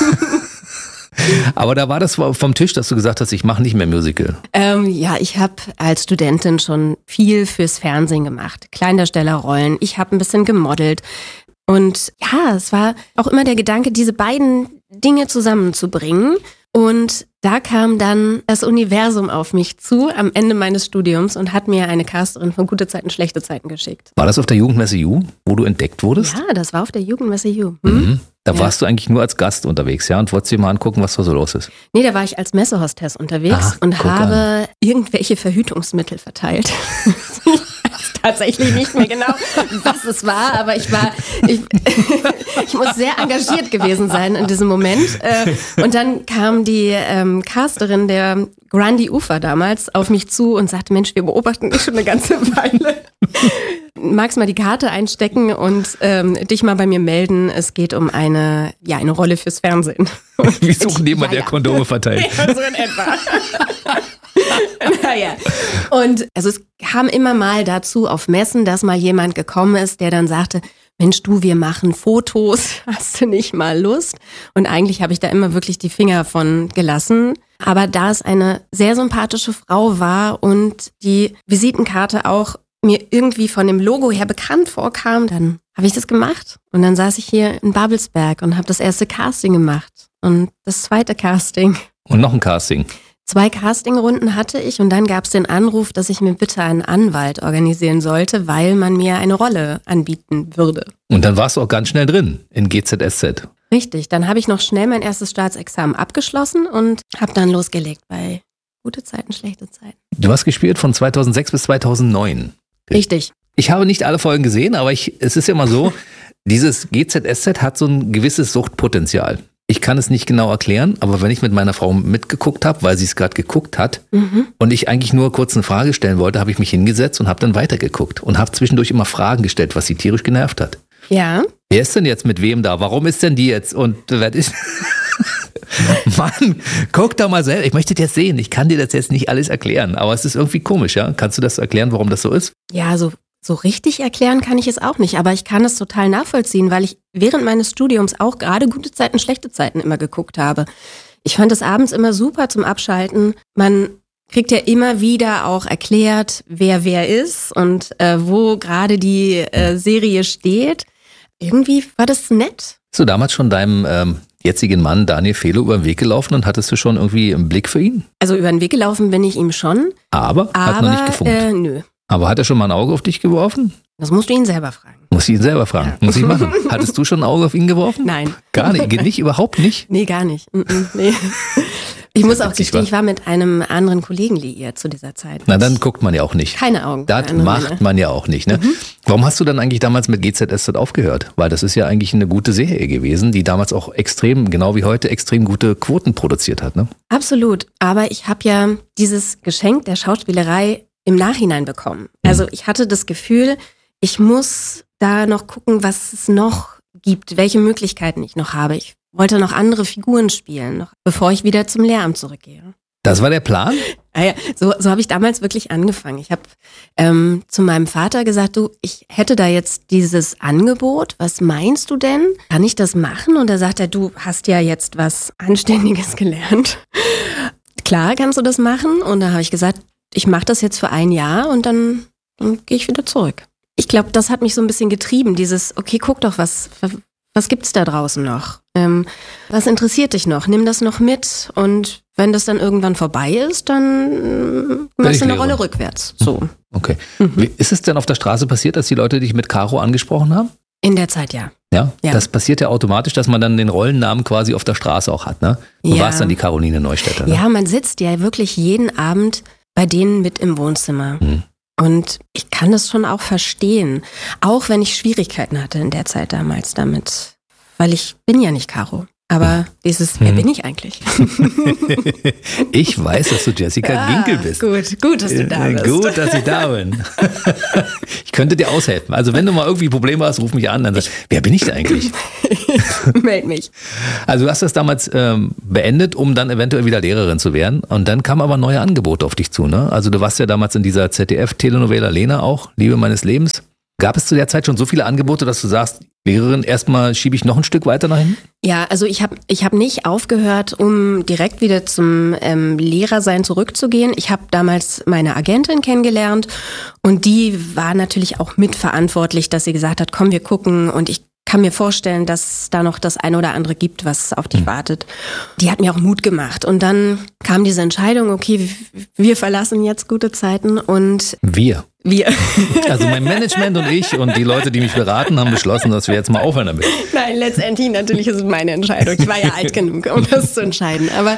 Speaker 1: Aber da war das vom Tisch, dass du gesagt hast, ich mache nicht mehr Musical.
Speaker 6: Ich habe als Studentin schon viel fürs Fernsehen gemacht. Kleindarstellerrollen. Ich habe ein bisschen gemodelt. Und ja, es war auch immer der Gedanke, diese beiden Dinge zusammenzubringen. Und da kam dann das Universum auf mich zu am Ende meines Studiums und hat mir eine Casterin von Gute Zeiten, Schlechte Zeiten geschickt.
Speaker 1: War das auf der Jugendmesse Ju, wo du entdeckt wurdest?
Speaker 6: Ja, das war auf der Jugendmesse Ju.
Speaker 1: Da warst du eigentlich nur als Gast unterwegs, ja? Und wolltest dir mal angucken, was da so los ist?
Speaker 6: Nee, da war ich als Messehostess unterwegs und habe irgendwelche Verhütungsmittel verteilt. Ich weiß tatsächlich nicht mehr genau, was es war, aber ich muss sehr engagiert gewesen sein in diesem Moment. Und dann kam die Casterin der Grundy Ufer damals auf mich zu und sagte, Mensch, wir beobachten dich schon eine ganze Weile. Magst mal die Karte einstecken und dich mal bei mir melden. Es geht um eine Rolle fürs Fernsehen.
Speaker 1: Wir suchen jemanden, der Kondome verteilt.
Speaker 6: Ja, so in etwa. Naja. Und also es kam immer mal dazu auf Messen, dass mal jemand gekommen ist, der dann sagte, Mensch, wir machen Fotos, hast du nicht mal Lust? Und eigentlich habe ich da immer wirklich die Finger von gelassen. Aber da es eine sehr sympathische Frau war und die Visitenkarte auch mir irgendwie von dem Logo her bekannt vorkam, dann habe ich das gemacht. Und dann saß ich hier in Babelsberg und habe das erste Casting gemacht und das zweite Casting.
Speaker 1: Und noch ein Casting.
Speaker 6: 2 Castingrunden hatte ich und dann gab es den Anruf, dass ich mir bitte einen Anwalt organisieren sollte, weil man mir eine Rolle anbieten würde.
Speaker 1: Und dann warst du auch ganz schnell drin in GZSZ.
Speaker 6: Richtig, dann habe ich noch schnell mein erstes Staatsexamen abgeschlossen und habe dann losgelegt bei Gute Zeiten, Schlechte Zeiten.
Speaker 1: Du hast gespielt von 2006 bis 2009.
Speaker 6: Richtig.
Speaker 1: Ich habe nicht alle Folgen gesehen, aber es ist ja immer so, dieses GZSZ hat so ein gewisses Suchtpotenzial. Ich kann es nicht genau erklären, aber wenn ich mit meiner Frau mitgeguckt habe, weil sie es gerade geguckt hat und ich eigentlich nur kurz eine Frage stellen wollte, habe ich mich hingesetzt und habe dann weitergeguckt und habe zwischendurch immer Fragen gestellt, was sie tierisch genervt hat.
Speaker 6: Ja.
Speaker 1: Wer ist denn jetzt mit wem da? Warum ist denn die jetzt? Und wer ist... Mann, guck doch mal selber. Ich möchte das sehen. Ich kann dir das jetzt nicht alles erklären, aber es ist irgendwie komisch, ja? Kannst du das erklären, warum das so ist?
Speaker 6: Ja, so richtig erklären kann ich es auch nicht, aber ich kann es total nachvollziehen, weil ich während meines Studiums auch gerade Gute Zeiten, Schlechte Zeiten immer geguckt habe. Ich fand es abends immer super zum Abschalten. Man kriegt ja immer wieder auch erklärt, wer ist und wo gerade die Serie steht. Irgendwie war das nett.
Speaker 1: Hast du damals schon deinem jetzigen Mann Daniel Fehlo über den Weg gelaufen und hattest du schon irgendwie einen Blick für ihn?
Speaker 6: Also über den Weg gelaufen bin ich ihm schon.
Speaker 1: Aber hat noch nicht gefunkt?
Speaker 6: Nö.
Speaker 1: Aber hat er schon mal ein Auge auf dich geworfen?
Speaker 6: Das musst du ihn selber fragen.
Speaker 1: Muss ich ihn selber fragen. Ja. Muss ich machen. Hattest du schon ein Auge auf ihn geworfen?
Speaker 6: Nein.
Speaker 1: Gar nicht? Geht nicht? Überhaupt nicht?
Speaker 6: Nee, gar nicht. Nee. Ich muss auch gestehen, ich war mit einem anderen Kollegen liiert zu dieser Zeit.
Speaker 1: Na, dann guckt man ja auch nicht.
Speaker 6: Keine Augen.
Speaker 1: Das macht man ja auch nicht. Ne? Warum hast du dann eigentlich damals mit GZSZ aufgehört? Weil das ist ja eigentlich eine gute Serie gewesen, die damals auch extrem, genau wie heute, extrem gute Quoten produziert hat. Ne?
Speaker 6: Absolut. Aber ich habe ja dieses Geschenk der Schauspielerei im Nachhinein bekommen. Also ich hatte das Gefühl, ich muss da noch gucken, was es noch gibt, welche Möglichkeiten ich noch habe. Ich wollte noch andere Figuren spielen, noch bevor ich wieder zum Lehramt zurückgehe.
Speaker 1: Das war der Plan?
Speaker 6: Ja, so habe ich damals wirklich angefangen. Ich habe zu meinem Vater gesagt, ich hätte da jetzt dieses Angebot, was meinst du denn? Kann ich das machen? Und da sagt er, du hast ja jetzt was Anständiges gelernt. Klar kannst du das machen. Und da habe ich gesagt, ich mache das jetzt für 1 Jahr und dann gehe ich wieder zurück. Ich glaube, das hat mich so ein bisschen getrieben, dieses, okay, guck doch, was gibt's da draußen noch? Was interessiert dich noch? Nimm das noch mit und wenn das dann irgendwann vorbei ist, dann machst du eine Rolle rückwärts. So.
Speaker 1: Okay. Ist es denn auf der Straße passiert, dass die Leute dich mit Caro angesprochen haben?
Speaker 6: In der Zeit, ja.
Speaker 1: Ja?
Speaker 6: Ja.
Speaker 1: Das passiert ja automatisch, dass man dann den Rollennamen quasi auf der Straße auch hat, ne? Du
Speaker 6: Ja.
Speaker 1: warst dann die Caroline Neustädter, ne?
Speaker 6: Ja, man sitzt ja wirklich jeden Abend bei denen mit im Wohnzimmer. Und ich kann das schon auch verstehen. Auch wenn ich Schwierigkeiten hatte in der Zeit damals damit. Weil ich bin ja nicht Caro. Aber wer bin ich eigentlich?
Speaker 1: Ich weiß, dass du Jessica Ginkel bist.
Speaker 6: Gut, dass du da bist.
Speaker 1: Gut, dass ich da bin. Ich könnte dir aushelfen. Also wenn du mal irgendwie Probleme hast, ruf mich an. Dann sag, wer bin ich denn eigentlich?
Speaker 6: Meld mich.
Speaker 1: Also du hast das damals beendet, um dann eventuell wieder Lehrerin zu werden. Und dann kamen aber neue Angebote auf dich zu, ne? Also du warst ja damals in dieser ZDF-Telenovela Lena auch, Liebe meines Lebens. Gab es zu der Zeit schon so viele Angebote, dass du sagst, Lehrerin, erstmal schiebe ich noch ein Stück weiter nach hinten?
Speaker 6: Ja, also ich hab nicht aufgehört, um direkt wieder zum Lehrersein zurückzugehen. Ich habe damals meine Agentin kennengelernt und die war natürlich auch mitverantwortlich, dass sie gesagt hat, komm, wir gucken, und ich kann mir vorstellen, dass da noch das eine oder andere gibt, was auf dich wartet. Die hat mir auch Mut gemacht. Und dann kam diese Entscheidung, okay, wir verlassen jetzt gute Zeiten und
Speaker 1: Wir. Also mein
Speaker 6: Nein,
Speaker 1: Management und ich und die Leute, die mich beraten, haben beschlossen, dass wir jetzt mal aufhören damit.
Speaker 6: letztendlich natürlich ist es meine Entscheidung. Ich war ja alt genug, um das zu entscheiden. Aber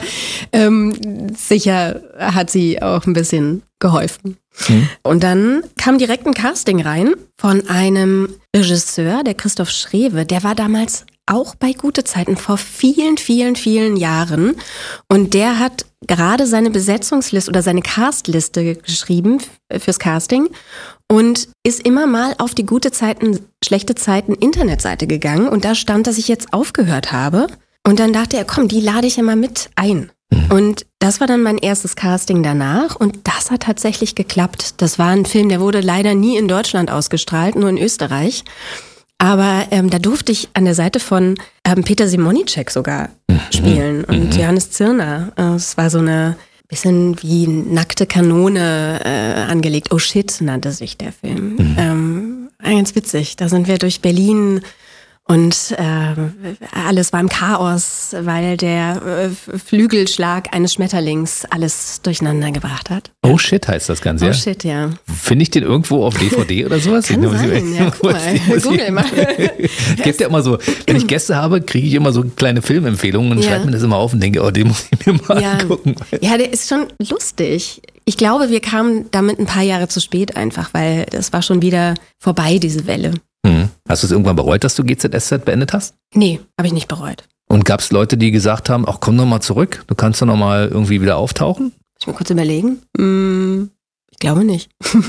Speaker 6: sicher hat sie auch ein bisschen geholfen. Und dann kam direkt ein Casting rein von einem Regisseur, der Christoph Schrewe. Der war damals auch bei Gute Zeiten vor vielen, vielen, vielen Jahren. Und der hat gerade seine Besetzungsliste oder seine Castliste geschrieben fürs Casting und ist immer mal auf die Gute Zeiten, schlechte Zeiten Internetseite gegangen. Und da stand, dass ich jetzt aufgehört habe. Und dann dachte er, komm, die lade ich ja mal mit ein. Und das war dann mein erstes Casting danach und das hat tatsächlich geklappt. Das war ein Film, der wurde leider nie in Deutschland ausgestrahlt, nur in Österreich. Aber da durfte ich an der Seite von Peter Simonicek sogar spielen und Johannes Zirner. Es war so eine bisschen wie nackte Kanone angelegt. Oh shit, nannte sich der Film. Ganz witzig. Da sind wir durch Berlin und alles war im Chaos, weil der Flügelschlag eines Schmetterlings alles durcheinander gebracht hat.
Speaker 1: Oh shit heißt das Ganze,
Speaker 6: Oh
Speaker 1: ja?
Speaker 6: shit, ja.
Speaker 1: Finde ich den irgendwo auf DVD oder sowas?
Speaker 6: Kann sein, ja, guck mal, google mal.
Speaker 1: Es gibt ja immer so, wenn ich Gäste habe, kriege ich immer so kleine Filmempfehlungen und schreibe mir das immer auf und denke, oh, den muss ich mir mal angucken.
Speaker 6: Ja, der ist schon lustig. Ich glaube, wir kamen damit ein paar Jahre zu spät einfach, weil das war schon wieder vorbei, diese Welle.
Speaker 1: Hast du es irgendwann bereut, dass du GZSZ beendet hast?
Speaker 6: Nee, habe ich nicht bereut.
Speaker 1: Und gab es Leute, die gesagt haben, ach komm doch mal zurück, du kannst doch noch mal irgendwie wieder auftauchen?
Speaker 6: Muss ich mir kurz überlegen? Ich glaube nicht.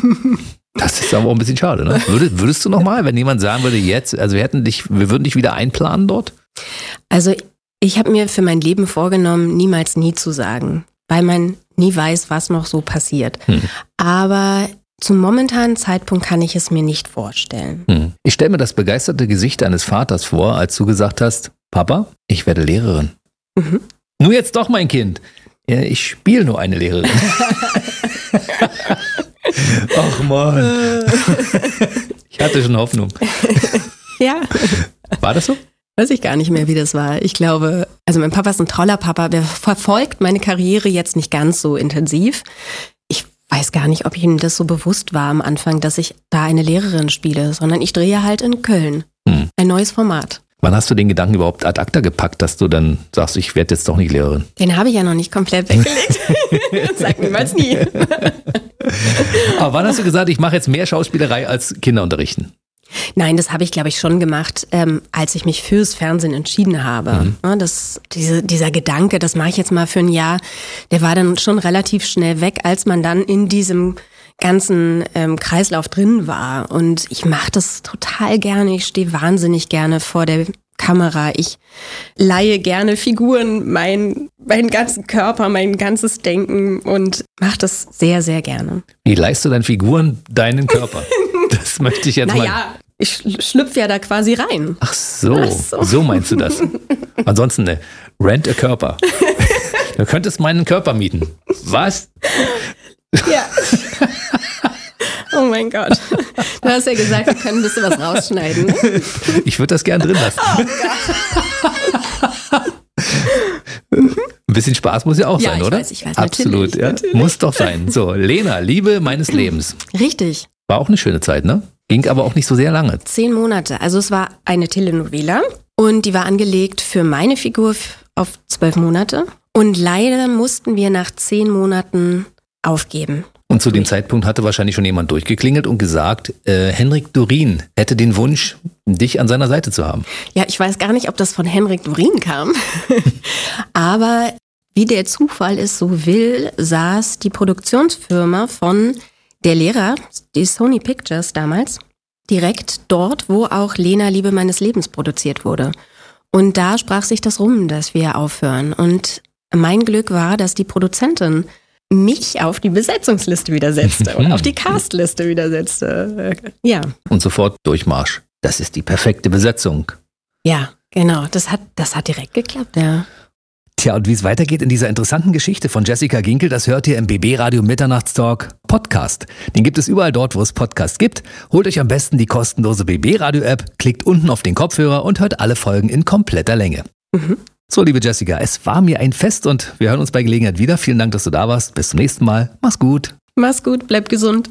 Speaker 1: Das ist aber auch ein bisschen schade, ne? Würdest du noch mal, wenn jemand sagen würde, jetzt, also wir würden dich wieder einplanen dort?
Speaker 6: Also ich habe mir für mein Leben vorgenommen, niemals nie zu sagen, weil man nie weiß, was noch so passiert. Aber zum momentanen Zeitpunkt kann ich es mir nicht vorstellen.
Speaker 1: Ich stelle mir das begeisterte Gesicht deines Vaters vor, als du gesagt hast, Papa, ich werde Lehrerin. Nur jetzt doch, mein Kind. Ja, ich spiele nur eine Lehrerin. Ach Mann. Ich hatte schon Hoffnung.
Speaker 6: Ja.
Speaker 1: War das so?
Speaker 6: Weiß ich gar nicht mehr, wie das war. Ich glaube, also mein Papa ist ein toller Papa, der verfolgt meine Karriere jetzt nicht ganz so intensiv. Ich weiß gar nicht, ob ihm das so bewusst war am Anfang, dass ich da eine Lehrerin spiele, sondern ich drehe halt in Köln. Ein neues Format.
Speaker 1: Wann hast du den Gedanken überhaupt ad acta gepackt, dass du dann sagst, ich werde jetzt doch nicht Lehrerin?
Speaker 6: Den habe ich ja noch nicht komplett weggelegt. Sag niemals nie.
Speaker 1: Aber wann hast du gesagt, ich mache jetzt mehr Schauspielerei als Kinder unterrichten?
Speaker 6: Nein, das habe ich, glaube ich, schon gemacht, als ich mich fürs Fernsehen entschieden habe. Ja, dieser Gedanke, das mache ich jetzt mal für ein Jahr, der war dann schon relativ schnell weg, als man dann in diesem ganzen Kreislauf drin war. Und ich mache das total gerne. Ich stehe wahnsinnig gerne vor der Kamera. Ich leihe gerne Figuren, meinen ganzen Körper, mein ganzes Denken und mache das sehr, sehr gerne.
Speaker 1: Wie leihst du deinen Figuren deinen Körper? Das möchte ich jetzt mal.
Speaker 6: Naja, ich schlüpfe ja da quasi rein.
Speaker 1: Ach so, so meinst du das. Ansonsten, rent a Körper. Du könntest meinen Körper mieten. Was?
Speaker 6: Ja. Oh mein Gott. Du hast ja gesagt, wir können ein bisschen was rausschneiden. Ne?
Speaker 1: Ich würde das gern drin lassen.
Speaker 6: Oh Gott.
Speaker 1: Ein bisschen Spaß muss ja auch sein, oder?
Speaker 6: Ich weiß,
Speaker 1: absolut,
Speaker 6: natürlich.
Speaker 1: Muss doch sein. So, Lena, Liebe meines Lebens.
Speaker 6: Richtig.
Speaker 1: War auch eine schöne Zeit, ne? Ging aber auch nicht so sehr lange.
Speaker 6: 10 Monate. Also es war eine Telenovela und die war angelegt für meine Figur auf 12 Monate. Und leider mussten wir nach 10 Monaten aufgeben.
Speaker 1: Und zu dem Zeitpunkt hatte wahrscheinlich schon jemand durchgeklingelt und gesagt, Henrik Dorien hätte den Wunsch, dich an seiner Seite zu haben.
Speaker 6: Ja, ich weiß gar nicht, ob das von Henrik Dorien kam. Aber wie der Zufall es so will, saß die Produktionsfirma von der Lehrer, die Sony Pictures damals, direkt dort, wo auch Lena, Liebe meines Lebens produziert wurde. Und da sprach sich das rum, dass wir aufhören. Und mein Glück war, dass die Produzentin mich auf die Besetzungsliste wieder setzte und auf die Castliste wieder setzte. Ja.
Speaker 1: Und sofort Durchmarsch. Das ist die perfekte Besetzung.
Speaker 6: Ja, genau. Das hat direkt geklappt, ja.
Speaker 1: Tja, und wie es weitergeht in dieser interessanten Geschichte von Jessica Ginkel, das hört ihr im BB Radio Mitternachtstalk Podcast. Den gibt es überall dort, wo es Podcasts gibt. Holt euch am besten die kostenlose BB Radio App, klickt unten auf den Kopfhörer und hört alle Folgen in kompletter Länge. So, liebe Jessica, es war mir ein Fest und wir hören uns bei Gelegenheit wieder. Vielen Dank, dass du da warst. Bis zum nächsten Mal. Mach's gut.
Speaker 6: Mach's gut, bleib gesund.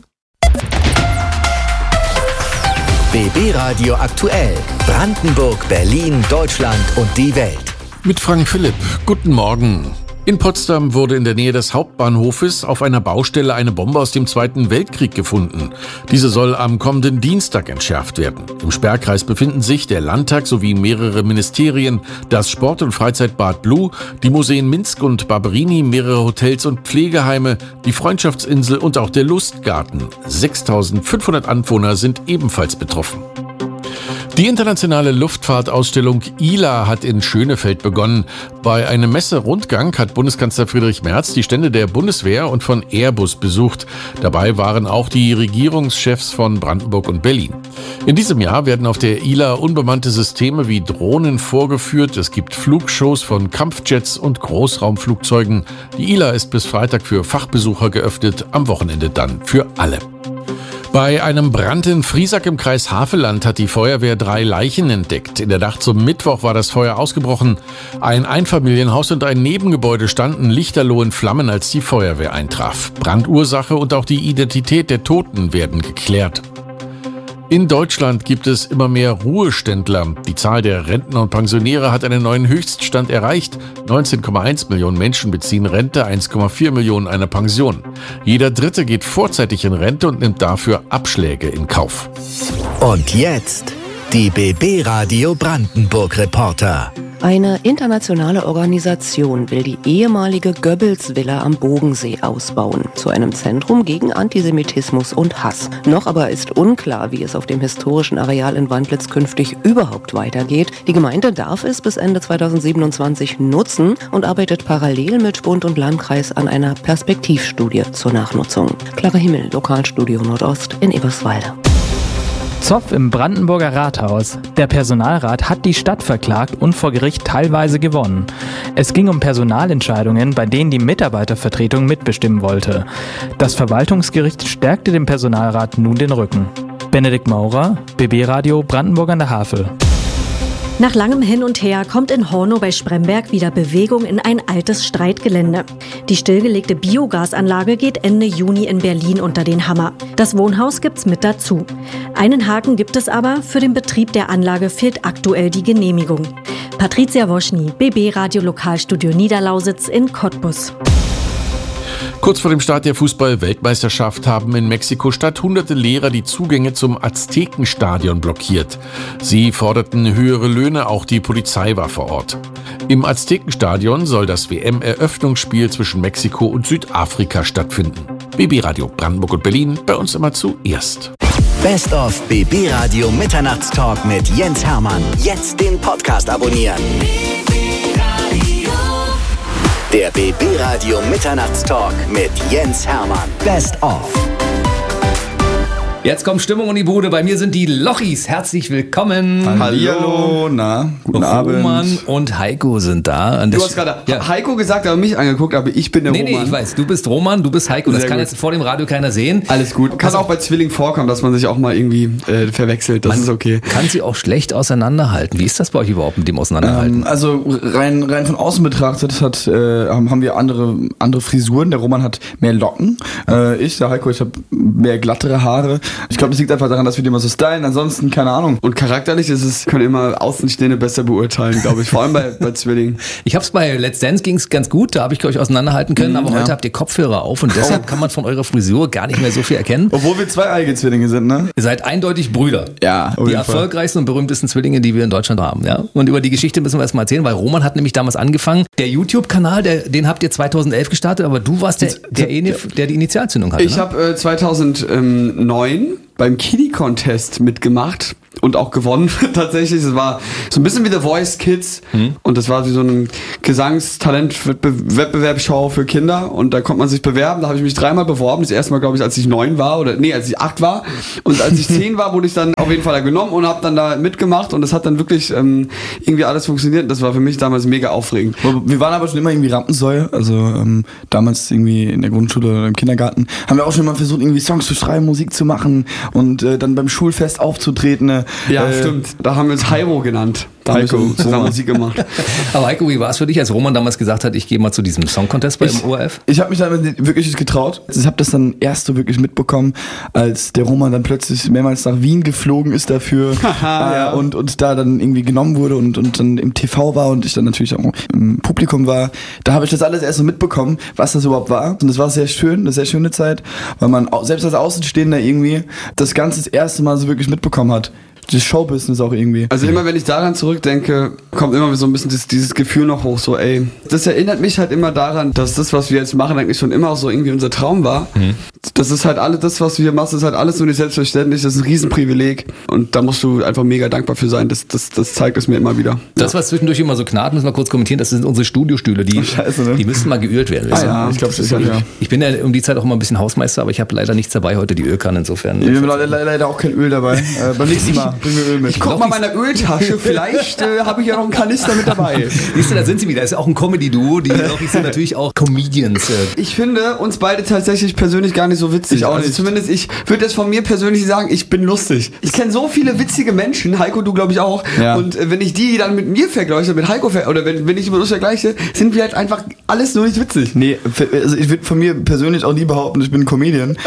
Speaker 3: BB Radio aktuell. Brandenburg, Berlin, Deutschland und die Welt.
Speaker 7: Mit Frank Philipp. Guten Morgen. In Potsdam wurde in der Nähe des Hauptbahnhofes auf einer Baustelle eine Bombe aus dem Zweiten Weltkrieg gefunden. Diese soll am kommenden Dienstag entschärft werden. Im Sperrkreis befinden sich der Landtag sowie mehrere Ministerien, das Sport- und Freizeitbad Blue, die Museen Minsk und Barberini, mehrere Hotels und Pflegeheime, die Freundschaftsinsel und auch der Lustgarten. 6.500 Anwohner sind ebenfalls betroffen. Die internationale Luftfahrtausstellung ILA hat in Schönefeld begonnen. Bei einem Messerundgang hat Bundeskanzler Friedrich Merz die Stände der Bundeswehr und von Airbus besucht. Dabei waren auch die Regierungschefs von Brandenburg und Berlin. In diesem Jahr werden auf der ILA unbemannte Systeme wie Drohnen vorgeführt. Es gibt Flugshows von Kampfjets und Großraumflugzeugen. Die ILA ist bis Freitag für Fachbesucher geöffnet, am Wochenende dann für alle. Bei einem Brand in Friesack im Kreis Havelland hat die Feuerwehr 3 Leichen entdeckt. In der Nacht zum Mittwoch war das Feuer ausgebrochen. Ein Einfamilienhaus und ein Nebengebäude standen lichterloh in Flammen, als die Feuerwehr eintraf. Brandursache und auch die Identität der Toten werden geklärt. In Deutschland gibt es immer mehr Ruheständler. Die Zahl der Rentner und Pensionäre hat einen neuen Höchststand erreicht. 19,1 Millionen Menschen beziehen Rente, 1,4 Millionen eine Pension. Jeder Dritte geht vorzeitig in Rente und nimmt dafür Abschläge in Kauf.
Speaker 3: Und jetzt die BB Radio Brandenburg Reporter.
Speaker 8: Eine internationale Organisation will die ehemalige Goebbels-Villa am Bodensee ausbauen, zu einem Zentrum gegen Antisemitismus und Hass. Noch aber ist unklar, wie es auf dem historischen Areal in Wandlitz künftig überhaupt weitergeht. Die Gemeinde darf es bis Ende 2027 nutzen und arbeitet parallel mit Bund und Landkreis an einer Perspektivstudie zur Nachnutzung. Clara Himmel, Lokalstudio Nordost in Eberswalde.
Speaker 9: Zoff im Brandenburger Rathaus. Der Personalrat hat die Stadt verklagt und vor Gericht teilweise gewonnen. Es ging um Personalentscheidungen, bei denen die Mitarbeitervertretung mitbestimmen wollte. Das Verwaltungsgericht stärkte dem Personalrat nun den Rücken. Benedikt Maurer, BB Radio Brandenburg an der Havel.
Speaker 10: Nach langem Hin und Her kommt in Hornow bei Spremberg wieder Bewegung in ein altes Streitgelände. Die stillgelegte Biogasanlage geht Ende Juni in Berlin unter den Hammer. Das Wohnhaus gibt's mit dazu. Einen Haken gibt es aber, für den Betrieb der Anlage fehlt aktuell die Genehmigung. Patricia Woschny, BB Radio Lokalstudio Niederlausitz in Cottbus.
Speaker 7: Kurz vor dem Start der Fußball-Weltmeisterschaft haben in Mexiko-Stadt hunderte Lehrer die Zugänge zum Aztekenstadion blockiert. Sie forderten höhere Löhne, auch die Polizei war vor Ort. Im Aztekenstadion soll das WM-Eröffnungsspiel zwischen Mexiko und Südafrika stattfinden. BB Radio Brandenburg und Berlin, bei uns immer zuerst.
Speaker 3: Best of BB Radio Mitternachtstalk mit Jens Hermann. Jetzt den Podcast abonnieren. Der BB Radio Mitternachtstalk mit Jens Hermann. Best of.
Speaker 1: Jetzt kommt Stimmung in die Bude. Bei mir sind die Lochis. Herzlich willkommen.
Speaker 11: Hallo, na, guten Abend.
Speaker 1: Roman und Heiko sind da.
Speaker 11: Du hast gerade Heiko gesagt, aber mich angeguckt, aber ich bin der Roman.
Speaker 1: Nee, ich weiß. Du bist Roman, du bist Heiko. Das kann jetzt vor dem Radio keiner sehen.
Speaker 11: Alles gut. Kann auch bei Zwillingen vorkommen, dass man sich auch mal irgendwie verwechselt. Das ist okay.
Speaker 1: Kann sie auch schlecht auseinanderhalten. Wie ist das bei euch überhaupt mit dem Auseinanderhalten?
Speaker 11: Also rein von außen betrachtet haben wir andere Frisuren. Der Roman hat mehr Locken. Der Heiko, ich habe mehr glattere Haare. Ich glaube, das liegt einfach daran, dass wir die immer so stylen. Ansonsten, keine Ahnung. Und charakterlich können immer Außenstehende besser beurteilen, glaube ich. Vor allem bei Zwillingen.
Speaker 1: Ich hab's bei Let's Dance ging's ganz gut, da habe ich euch auseinanderhalten können, aber heute habt ihr Kopfhörer auf und deshalb kann man von eurer Frisur gar nicht mehr so viel erkennen.
Speaker 11: Obwohl wir zweieiige Zwillinge sind, ne?
Speaker 1: Ihr seid eindeutig Brüder.
Speaker 11: Ja,
Speaker 1: die erfolgreichsten und berühmtesten Zwillinge, die wir in Deutschland haben, ja. Und über die Geschichte müssen wir erstmal erzählen, weil Roman hat nämlich damals angefangen. Der YouTube-Kanal, den habt ihr 2011 gestartet, aber du warst der die Initialzündung hatte.
Speaker 11: Ich habe 2009 beim Kiddie-Contest mitgemacht und auch gewonnen tatsächlich. Es war so ein bisschen wie The Voice Kids und das war wie so ein Gesangstalent-Wettbewerbsshow für Kinder und da konnte man sich bewerben. Da habe ich mich 3-mal beworben. Das erste Mal, glaube ich, als ich 9 war als ich 8 war und als ich 10 war, wurde ich dann auf jeden Fall da genommen und habe dann da mitgemacht und das hat dann wirklich irgendwie alles funktioniert. Das war für mich damals mega aufregend.
Speaker 12: Wir waren aber schon immer irgendwie Rampensäue, also damals irgendwie in der Grundschule oder im Kindergarten haben wir auch schon mal versucht, irgendwie Songs zu schreiben, Musik zu machen und dann beim Schulfest aufzutreten.
Speaker 11: Ja, stimmt. Da haben wir uns Heiko genannt. Da haben wir zusammen Musik gemacht.
Speaker 1: Aber Heiko, wie war es für dich, als Roman damals gesagt hat, ich gehe mal zu diesem Song-Contest beim ORF?
Speaker 12: Ich habe mich damit wirklich nicht getraut. Ich habe das dann erst so wirklich mitbekommen, als der Roman dann plötzlich mehrmals nach Wien geflogen ist dafür und da dann irgendwie genommen wurde und dann im TV war und ich dann natürlich auch im Publikum war. Da habe ich das alles erst so mitbekommen, was das überhaupt war. Und das war sehr schön, eine sehr schöne Zeit, weil man selbst als Außenstehender irgendwie das Ganze das erste Mal so wirklich mitbekommen hat. Das Showbusiness auch irgendwie.
Speaker 11: Also immer, wenn ich daran zurückdenke, kommt immer so ein bisschen dieses Gefühl noch hoch, so ey, das erinnert mich halt immer daran, dass das, was wir jetzt machen, eigentlich schon immer auch so irgendwie unser Traum war. Das ist halt alles, das, was wir machen, das ist halt alles so nicht selbstverständlich, das ist ein Riesenprivileg und da musst du einfach mega dankbar für sein, das zeigt es mir immer wieder.
Speaker 1: Das, was zwischendurch immer so knarrt, müssen wir kurz kommentieren, das sind unsere Studiostühle, die müssten mal geölt werden.
Speaker 11: Ich glaube, das ist
Speaker 1: Ich bin ja um die Zeit auch immer ein bisschen Hausmeister, aber ich habe leider nichts dabei heute, die Ölkanne insofern.
Speaker 12: Wir haben leider auch kein Öl dabei. Beim nächsten Mal bringen wir Öl mit.
Speaker 11: Ich guck mal meine Öltasche, vielleicht habe ich ja noch einen Kanister mit dabei.
Speaker 1: Siehst du, da sind sie wieder. Das ist auch ein Comedy-Duo, die glaube ich sind natürlich auch Comedians.
Speaker 11: Ich finde uns beide tatsächlich persönlich gar nicht so witzig.
Speaker 12: Ich auch
Speaker 11: also
Speaker 12: nicht.
Speaker 11: Zumindest ich würde jetzt von mir persönlich sagen, ich bin lustig. Ich kenne so viele witzige Menschen, Heiko, du glaube ich auch. Ja. Und wenn ich die dann mit mir vergleiche, mit Heiko oder wenn ich mit uns vergleiche, sind wir halt einfach alles nur nicht witzig.
Speaker 12: Nee, also ich würde von mir persönlich auch nie behaupten, ich bin ein Comedian.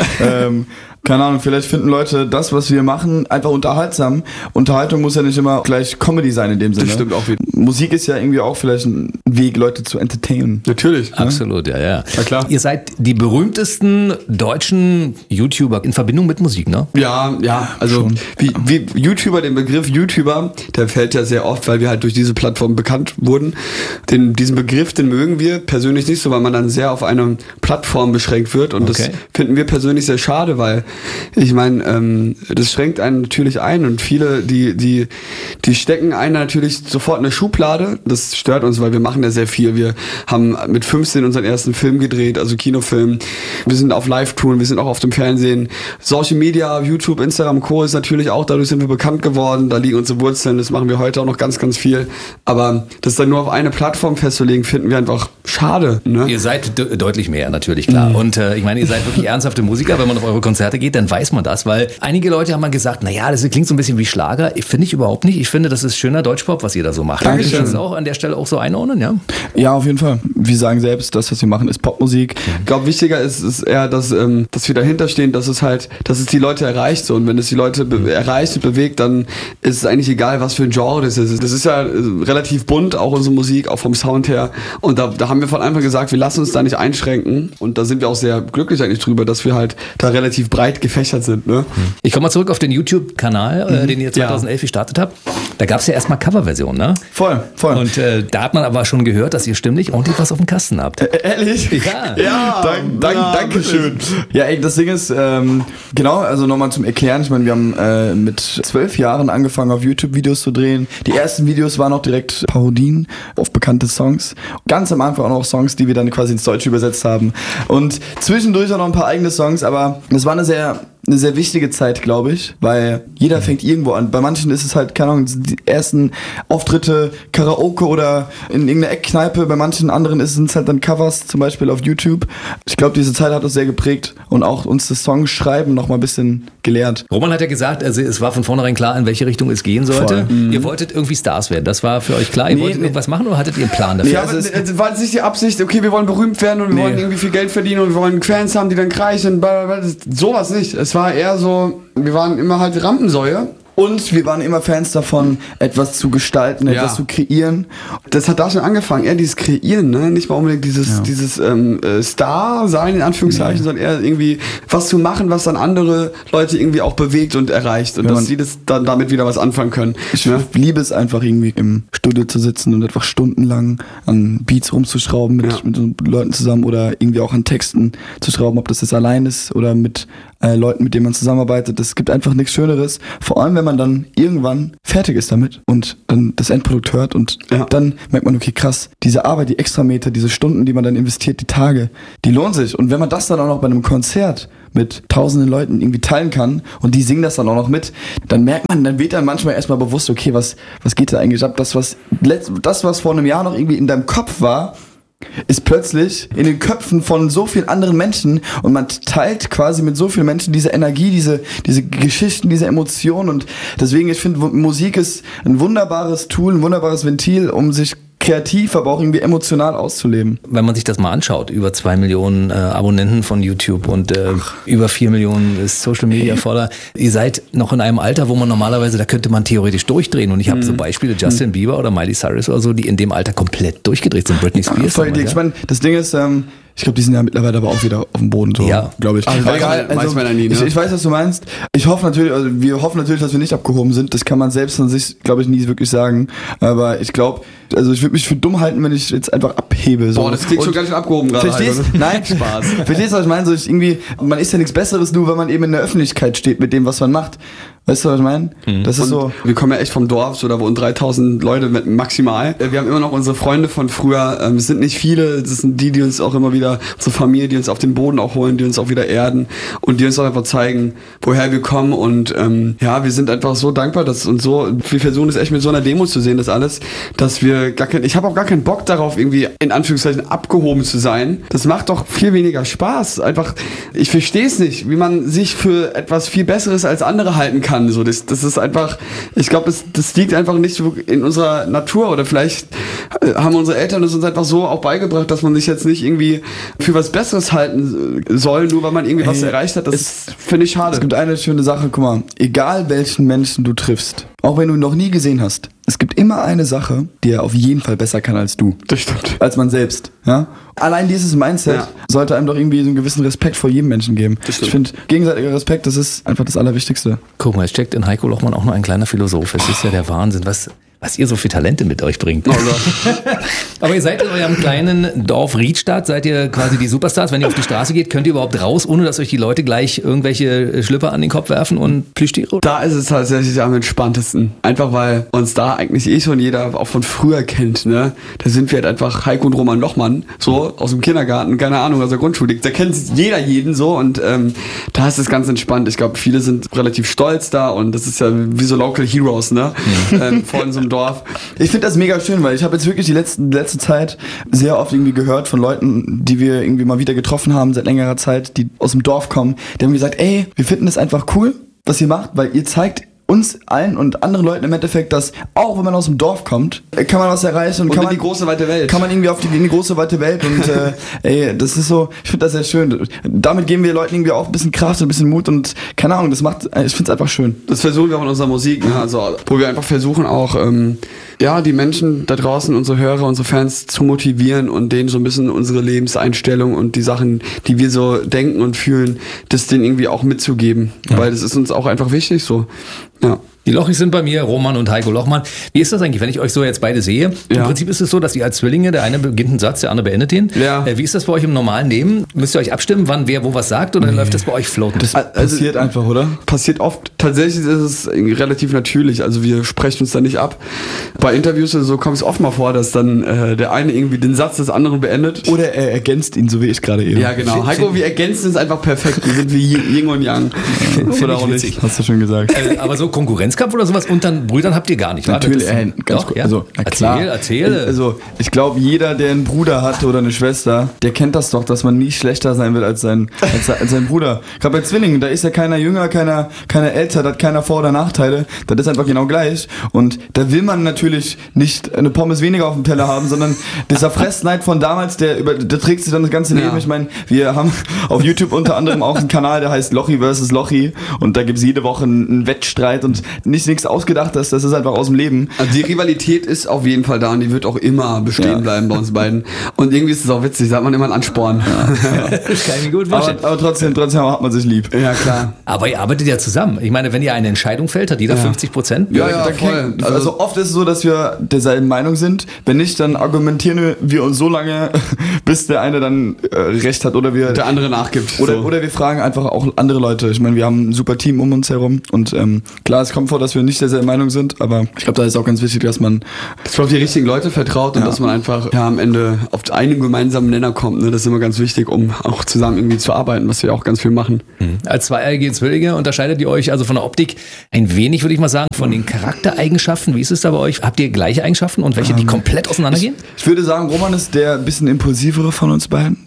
Speaker 12: Keine Ahnung, vielleicht finden Leute das, was wir machen, einfach unterhaltsam. Unterhaltung muss ja nicht immer gleich Comedy sein in dem Sinne.
Speaker 11: Das stimmt auch wieder.
Speaker 12: Musik ist ja irgendwie auch vielleicht ein Weg, Leute zu entertainen.
Speaker 11: Natürlich.
Speaker 1: Absolut, ja.
Speaker 11: Na klar.
Speaker 1: Ihr seid die berühmtesten deutschen YouTuber in Verbindung mit Musik, ne?
Speaker 11: Ja, also wie YouTuber, den Begriff YouTuber, der fällt ja sehr oft, weil wir halt durch diese Plattform bekannt wurden. Diesen Begriff, den mögen wir persönlich nicht so, weil man dann sehr auf eine Plattform beschränkt wird und das finden wir persönlich sehr schade, weil ich meine, das schränkt einen natürlich ein und viele, die stecken einen natürlich sofort in eine Schublade. Das stört uns, weil wir machen ja sehr viel. Wir haben mit 15 unseren ersten Film gedreht, also Kinofilm. Wir sind auf Live-Touren, wir sind auch auf dem Fernsehen. Social Media, YouTube, Instagram, Co. ist natürlich auch, dadurch sind wir bekannt geworden. Da liegen unsere Wurzeln, das machen wir heute auch noch ganz, ganz viel. Aber das dann nur auf eine Plattform festzulegen, finden wir einfach schade. Ne?
Speaker 1: Ihr seid deutlich mehr, natürlich, klar. Und ich meine, ihr seid wirklich ernsthafte Musiker, wenn man auf eure Konzerte geht, dann weiß man das, weil einige Leute haben mal gesagt, naja, das klingt so ein bisschen wie Schlager. Finde ich überhaupt nicht. Ich finde, das ist schöner Deutschpop, was ihr da so macht. Kannst du das auch an der Stelle auch so einordnen, ja?
Speaker 12: Ja, auf jeden Fall. Wir sagen selbst, das, was wir machen, ist Popmusik.
Speaker 11: Ich glaube, wichtiger ist eher, dass wir dahinter stehen, dass es die Leute erreicht. So. Und wenn es die Leute erreicht und bewegt, dann ist es eigentlich egal, was für ein Genre das ist. Das ist ja relativ bunt, auch unsere Musik, auch vom Sound her. Und da haben wir von Anfang gesagt, wir lassen uns da nicht einschränken. Und da sind wir auch sehr glücklich eigentlich drüber, dass wir halt da relativ breit gefächert sind. Ne?
Speaker 1: Ich komme mal zurück auf den YouTube-Kanal, den ihr 2011 gestartet habt. Da gab es ja erstmal Coverversionen, ne?
Speaker 12: Voll.
Speaker 1: Und da hat man aber schon gehört, dass ihr stimmlich ordentlich was auf dem Kasten habt.
Speaker 12: Ehrlich?
Speaker 1: Ja.
Speaker 12: Danke schön. Ja, ey, das Ding ist, genau, also nochmal zum Erklären. Ich meine, wir haben mit 12 Jahren angefangen, auf YouTube Videos zu drehen. Die ersten Videos waren auch direkt Parodien auf bekannte Songs. Ganz am Anfang auch noch Songs, die wir dann quasi ins Deutsche übersetzt haben. Und zwischendurch auch noch ein paar eigene Songs, aber es war eine sehr wichtige Zeit, glaube ich, weil jeder fängt irgendwo an. Bei manchen ist es halt, keine Ahnung, die ersten Auftritte, Karaoke oder in irgendeiner Eckkneipe. Bei manchen anderen sind es halt dann Covers, zum Beispiel auf YouTube. Ich glaube, diese Zeit hat uns sehr geprägt und auch uns das Songschreiben noch mal ein bisschen gelehrt.
Speaker 1: Roman hat ja gesagt, also es war von vornherein klar, in welche Richtung es gehen sollte. Ihr wolltet irgendwie Stars werden. Das war für euch klar? Ihr wolltet irgendwas machen oder hattet ihr einen Plan dafür?
Speaker 11: Ja, es war nicht die Absicht, okay, wir wollen berühmt werden und wir wollen irgendwie viel Geld verdienen und wir wollen Fans haben, die dann kreischen. Sowas nicht. Es war eher so, wir waren immer halt Rampensäue.
Speaker 12: Und wir waren immer Fans davon, etwas zu gestalten, etwas zu kreieren.
Speaker 11: Das hat da schon angefangen, eher dieses Kreieren, ne? Nicht mal unbedingt dieses Star-Sein, in Anführungszeichen, sondern eher irgendwie was zu machen, was dann andere Leute irgendwie auch bewegt und erreicht. Und dass sie das dann damit wieder was anfangen können.
Speaker 12: Ich liebe es einfach irgendwie im Studio zu sitzen und einfach stundenlang an Beats rumzuschrauben mit Leuten zusammen oder irgendwie auch an Texten zu schrauben, ob das jetzt allein ist oder mit Leuten, mit denen man zusammenarbeitet. Es gibt einfach nichts Schöneres. Vor allem, wenn man dann irgendwann fertig ist damit und dann das Endprodukt hört und dann merkt man, okay, krass, diese Arbeit, die Extrameter, diese Stunden, die man dann investiert, die Tage, die lohnen sich. Und wenn man das dann auch noch bei einem Konzert mit tausenden Leuten irgendwie teilen kann und die singen das dann auch noch mit, dann merkt man, dann wird dann manchmal erstmal bewusst, okay, was geht da eigentlich ab? Das, was vor einem Jahr noch irgendwie in deinem Kopf war, ist plötzlich in den Köpfen von so vielen anderen Menschen und man teilt quasi mit so vielen Menschen diese Energie, diese Geschichten, diese Emotionen und deswegen, ich finde, Musik ist ein wunderbares Tool, ein wunderbares Ventil, um sich kreativ, aber auch irgendwie emotional auszuleben.
Speaker 1: Wenn man sich das mal anschaut, über 2 Millionen Abonnenten von YouTube und über 4 Millionen ist Social Media voller. Ihr seid noch in einem Alter, wo man normalerweise, da könnte man theoretisch durchdrehen und ich habe so Beispiele, Justin Bieber oder Miley Cyrus oder so, die in dem Alter komplett durchgedreht sind. Britney Spears.
Speaker 12: Ich meine, das Ding ist, ich glaube, die sind ja mittlerweile aber auch wieder auf dem Boden, so, glaube ich.
Speaker 11: Also weiß man ja nie, ne?
Speaker 12: Ich weiß, was du meinst. Wir hoffen natürlich, dass wir nicht abgehoben sind. Das kann man selbst von sich, glaube ich, nie wirklich sagen. Aber ich glaube, also ich würde mich für dumm halten, wenn ich jetzt einfach abhebe. So.
Speaker 11: Boah, das klingt schon ganz schön abgehoben gerade.
Speaker 12: Verstehst du? Nein, Spaß. Verstehst du, was ich meine? So, man ist ja nichts Besseres, nur wenn man eben in der Öffentlichkeit steht mit dem, was man macht. Weißt du, was ich meine? Das ist so.
Speaker 11: Wir kommen ja echt vom Dorf, so da wohnen 3000 Leute maximal. Wir haben immer noch unsere Freunde von früher. Es sind nicht viele. Das sind die uns auch immer wieder, unsere Familie, die uns auf den Boden auch holen, die uns auch wieder erden und die uns auch einfach zeigen, woher wir kommen. Und wir sind einfach so dankbar, dass und so. Wir versuchen es echt mit so einer Demo zu sehen, das alles, dass wir ich habe auch gar keinen Bock darauf, irgendwie in Anführungszeichen abgehoben zu sein. Das macht doch viel weniger Spaß. Einfach, ich verstehe es nicht, wie man sich für etwas viel Besseres als andere halten kann. So, das ist einfach, ich glaube, das liegt einfach nicht in unserer Natur oder vielleicht haben unsere Eltern es uns einfach so auch beigebracht, dass man sich jetzt nicht irgendwie für was Besseres halten soll, nur weil man irgendwie was erreicht hat. Das finde ich schade.
Speaker 12: Es gibt eine schöne Sache, guck mal, egal welchen Menschen du triffst, auch wenn du ihn noch nie gesehen hast, es gibt immer eine Sache, die er auf jeden Fall besser kann als du.
Speaker 11: Das stimmt.
Speaker 12: Als man selbst. Ja? Allein dieses Mindset sollte einem doch irgendwie so einen gewissen Respekt vor jedem Menschen geben. Ich finde, gegenseitiger Respekt, das ist einfach das Allerwichtigste.
Speaker 1: Guck mal, es steckt in Heiko Lochmann auch noch ein kleiner Philosoph. Es ist ja der Wahnsinn, was ihr so für Talente mit euch bringt. Aber ihr seid in eurem kleinen Dorf Riedstadt, seid ihr quasi die Superstars. Wenn ihr auf die Straße geht, könnt ihr überhaupt raus, ohne dass euch die Leute gleich irgendwelche Schlüpper an den Kopf werfen und Plüschtiere?
Speaker 11: Da ist es tatsächlich am entspanntesten. Einfach weil uns da eigentlich schon jeder auch von früher kennt. Ne? Da sind wir halt einfach Heiko und Roman Lochmann, so aus dem Kindergarten, keine Ahnung, aus der Grundschule. Da kennt jeder jeden so und da ist es ganz entspannt. Ich glaube, viele sind relativ stolz da und das ist ja wie so Local Heroes, ne? Vor in so einem Dorf.
Speaker 12: Ich finde das mega schön, weil ich habe jetzt wirklich die letzte Zeit sehr oft irgendwie gehört von Leuten, die wir irgendwie mal wieder getroffen haben seit längerer Zeit, die aus dem Dorf kommen, die haben gesagt, ey, wir finden es einfach cool, was ihr macht, weil ihr zeigt uns allen und anderen Leuten im Endeffekt, dass auch wenn man aus dem Dorf kommt, kann man was erreichen und kann man
Speaker 11: in die große weite Welt.
Speaker 12: Kann man irgendwie in die große weite Welt und das ist so, ich finde das sehr schön. Damit geben wir Leuten irgendwie auch ein bisschen Kraft, ein bisschen Mut und keine Ahnung, ich finde es einfach schön.
Speaker 11: Das versuchen wir auch in unserer Musik, ne? Also wo wir einfach versuchen auch die Menschen da draußen, unsere Hörer, unsere Fans zu motivieren und denen so ein bisschen unsere Lebenseinstellung und die Sachen, die wir so denken und fühlen, das denen irgendwie auch mitzugeben, weil das ist uns auch einfach wichtig so. Ja.
Speaker 1: Die Lochis sind bei mir, Roman und Heiko Lochmann. Wie ist das eigentlich, wenn ich euch so jetzt beide sehe? Im Prinzip ist es so, dass ihr als Zwillinge, der eine beginnt einen Satz, der andere beendet ihn.
Speaker 11: Ja.
Speaker 1: Wie ist das bei euch im normalen Leben? Müsst ihr euch abstimmen, wann wer wo was sagt oder läuft das bei euch floaten?
Speaker 12: Das passiert einfach, oder?
Speaker 11: Passiert oft. Tatsächlich ist es relativ natürlich. Also wir sprechen uns da nicht ab. Bei Interviews oder so kommt es oft mal vor, dass dann der eine irgendwie den Satz des anderen beendet.
Speaker 12: Oder er ergänzt ihn, so wie ich gerade eben.
Speaker 11: Ja, genau. Heiko, wir ergänzen es einfach perfekt. Wir sind wie Yin und Yang.
Speaker 12: Oder auch nicht. Hast du schon gesagt.
Speaker 1: Aber so Konkurrenz Boxkampf oder sowas unter Brüdern habt ihr gar nicht,
Speaker 12: natürlich,
Speaker 1: ganz gut. Ja?
Speaker 12: Also, na klar.
Speaker 1: Erzähl.
Speaker 12: Also, ich glaube, jeder, der einen Bruder hat oder eine Schwester, der kennt das doch, dass man nie schlechter sein will als sein Bruder. Gerade bei Zwillingen, da ist ja keiner jünger, keiner älter, da hat keiner Vor- oder Nachteile. Das ist einfach genau gleich. Und da will man natürlich nicht eine Pommes weniger auf dem Teller haben, sondern dieser Fressneid von damals, der trägt sich dann das ganze Leben. Ich meine, wir haben auf YouTube unter anderem auch einen Kanal, der heißt Lochi vs. Lochi, und da gibt's jede Woche einen Wettstreit und nichts ausgedacht, das ist einfach aus dem Leben.
Speaker 11: Also die Rivalität ist auf jeden Fall da und die wird auch immer bestehen bleiben bei uns beiden. Und irgendwie ist es auch witzig, da hat man immer einen Ansporn.
Speaker 1: Das kann ich mir gut vorstellen.
Speaker 12: Aber trotzdem hat man sich lieb.
Speaker 11: Ja, klar.
Speaker 1: Aber ihr arbeitet ja zusammen. Ich meine, wenn ihr eine Entscheidung fällt, hat jeder 50%.
Speaker 12: Ja, voll. Also oft ist es so, dass wir derselben Meinung sind. Wenn nicht, dann argumentieren wir uns so lange, bis der eine dann recht hat oder der
Speaker 11: andere nachgibt.
Speaker 12: Oder wir fragen einfach auch andere Leute. Ich meine, wir haben ein super Team um uns herum und klar, es kommt vor, dass wir nicht derselben Meinung sind, aber ich glaube, da ist auch ganz wichtig, dass man
Speaker 11: auf die richtigen Leute vertraut und dass man einfach am Ende auf einen gemeinsamen Nenner kommt. Ne? Das ist immer ganz wichtig, um auch zusammen irgendwie zu arbeiten, was wir auch ganz viel machen.
Speaker 1: Als zweieige Zwillinge unterscheidet ihr euch also von der Optik ein wenig, würde ich mal sagen, von den Charaktereigenschaften. Wie ist es da bei euch? Habt ihr gleiche Eigenschaften und welche, die komplett auseinandergehen?
Speaker 12: Ich würde sagen, Roman ist der ein bisschen impulsivere von uns beiden.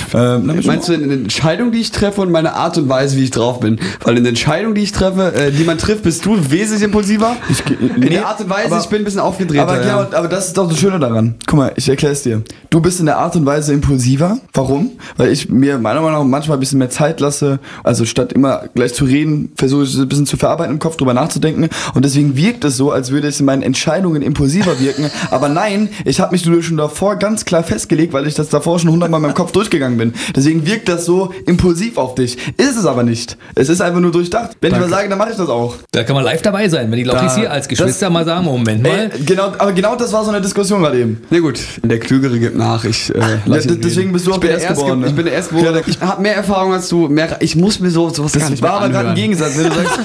Speaker 11: Meinst du in der Entscheidung, die ich treffe und meine Art und Weise, wie ich drauf bin? Weil in der Entscheidung, die ich treffe, die man trifft, bist du wesentlich impulsiver. In der Art und Weise, ich bin ein bisschen aufgedrehter.
Speaker 12: Aber das ist doch das Schöne daran. Guck mal, ich erkläre es dir. Du bist in der Art und Weise impulsiver. Warum? Weil ich mir meiner Meinung nach manchmal ein bisschen mehr Zeit lasse. Also statt immer gleich zu reden, versuche ich ein bisschen zu verarbeiten im Kopf, drüber nachzudenken. Und deswegen wirkt es so, als würde ich in meinen Entscheidungen impulsiver wirken. Aber nein, ich habe mich schon davor ganz klar festgelegt, weil ich das davor schon 100-mal in meinem Kopf durchgegangen bin. Deswegen wirkt das so impulsiv auf dich. Ist es aber nicht. Es ist einfach nur durchdacht. Wenn ich mal sage, dann mache ich das auch.
Speaker 1: Da kann man live dabei sein, wenn die Lochis hier als Geschwister mal sagen, Moment mal.
Speaker 12: Genau das war so eine Diskussion gerade eben.
Speaker 11: Na gut, der Klügere gibt nach.
Speaker 12: Deswegen bist du auch der Erstgeborene.
Speaker 11: Ich bin der Erstgeborene. Ich habe mehr Erfahrung als du. Ich muss mir sowas gar nicht mehr anhören. Das war aber gerade ein Gegensatz.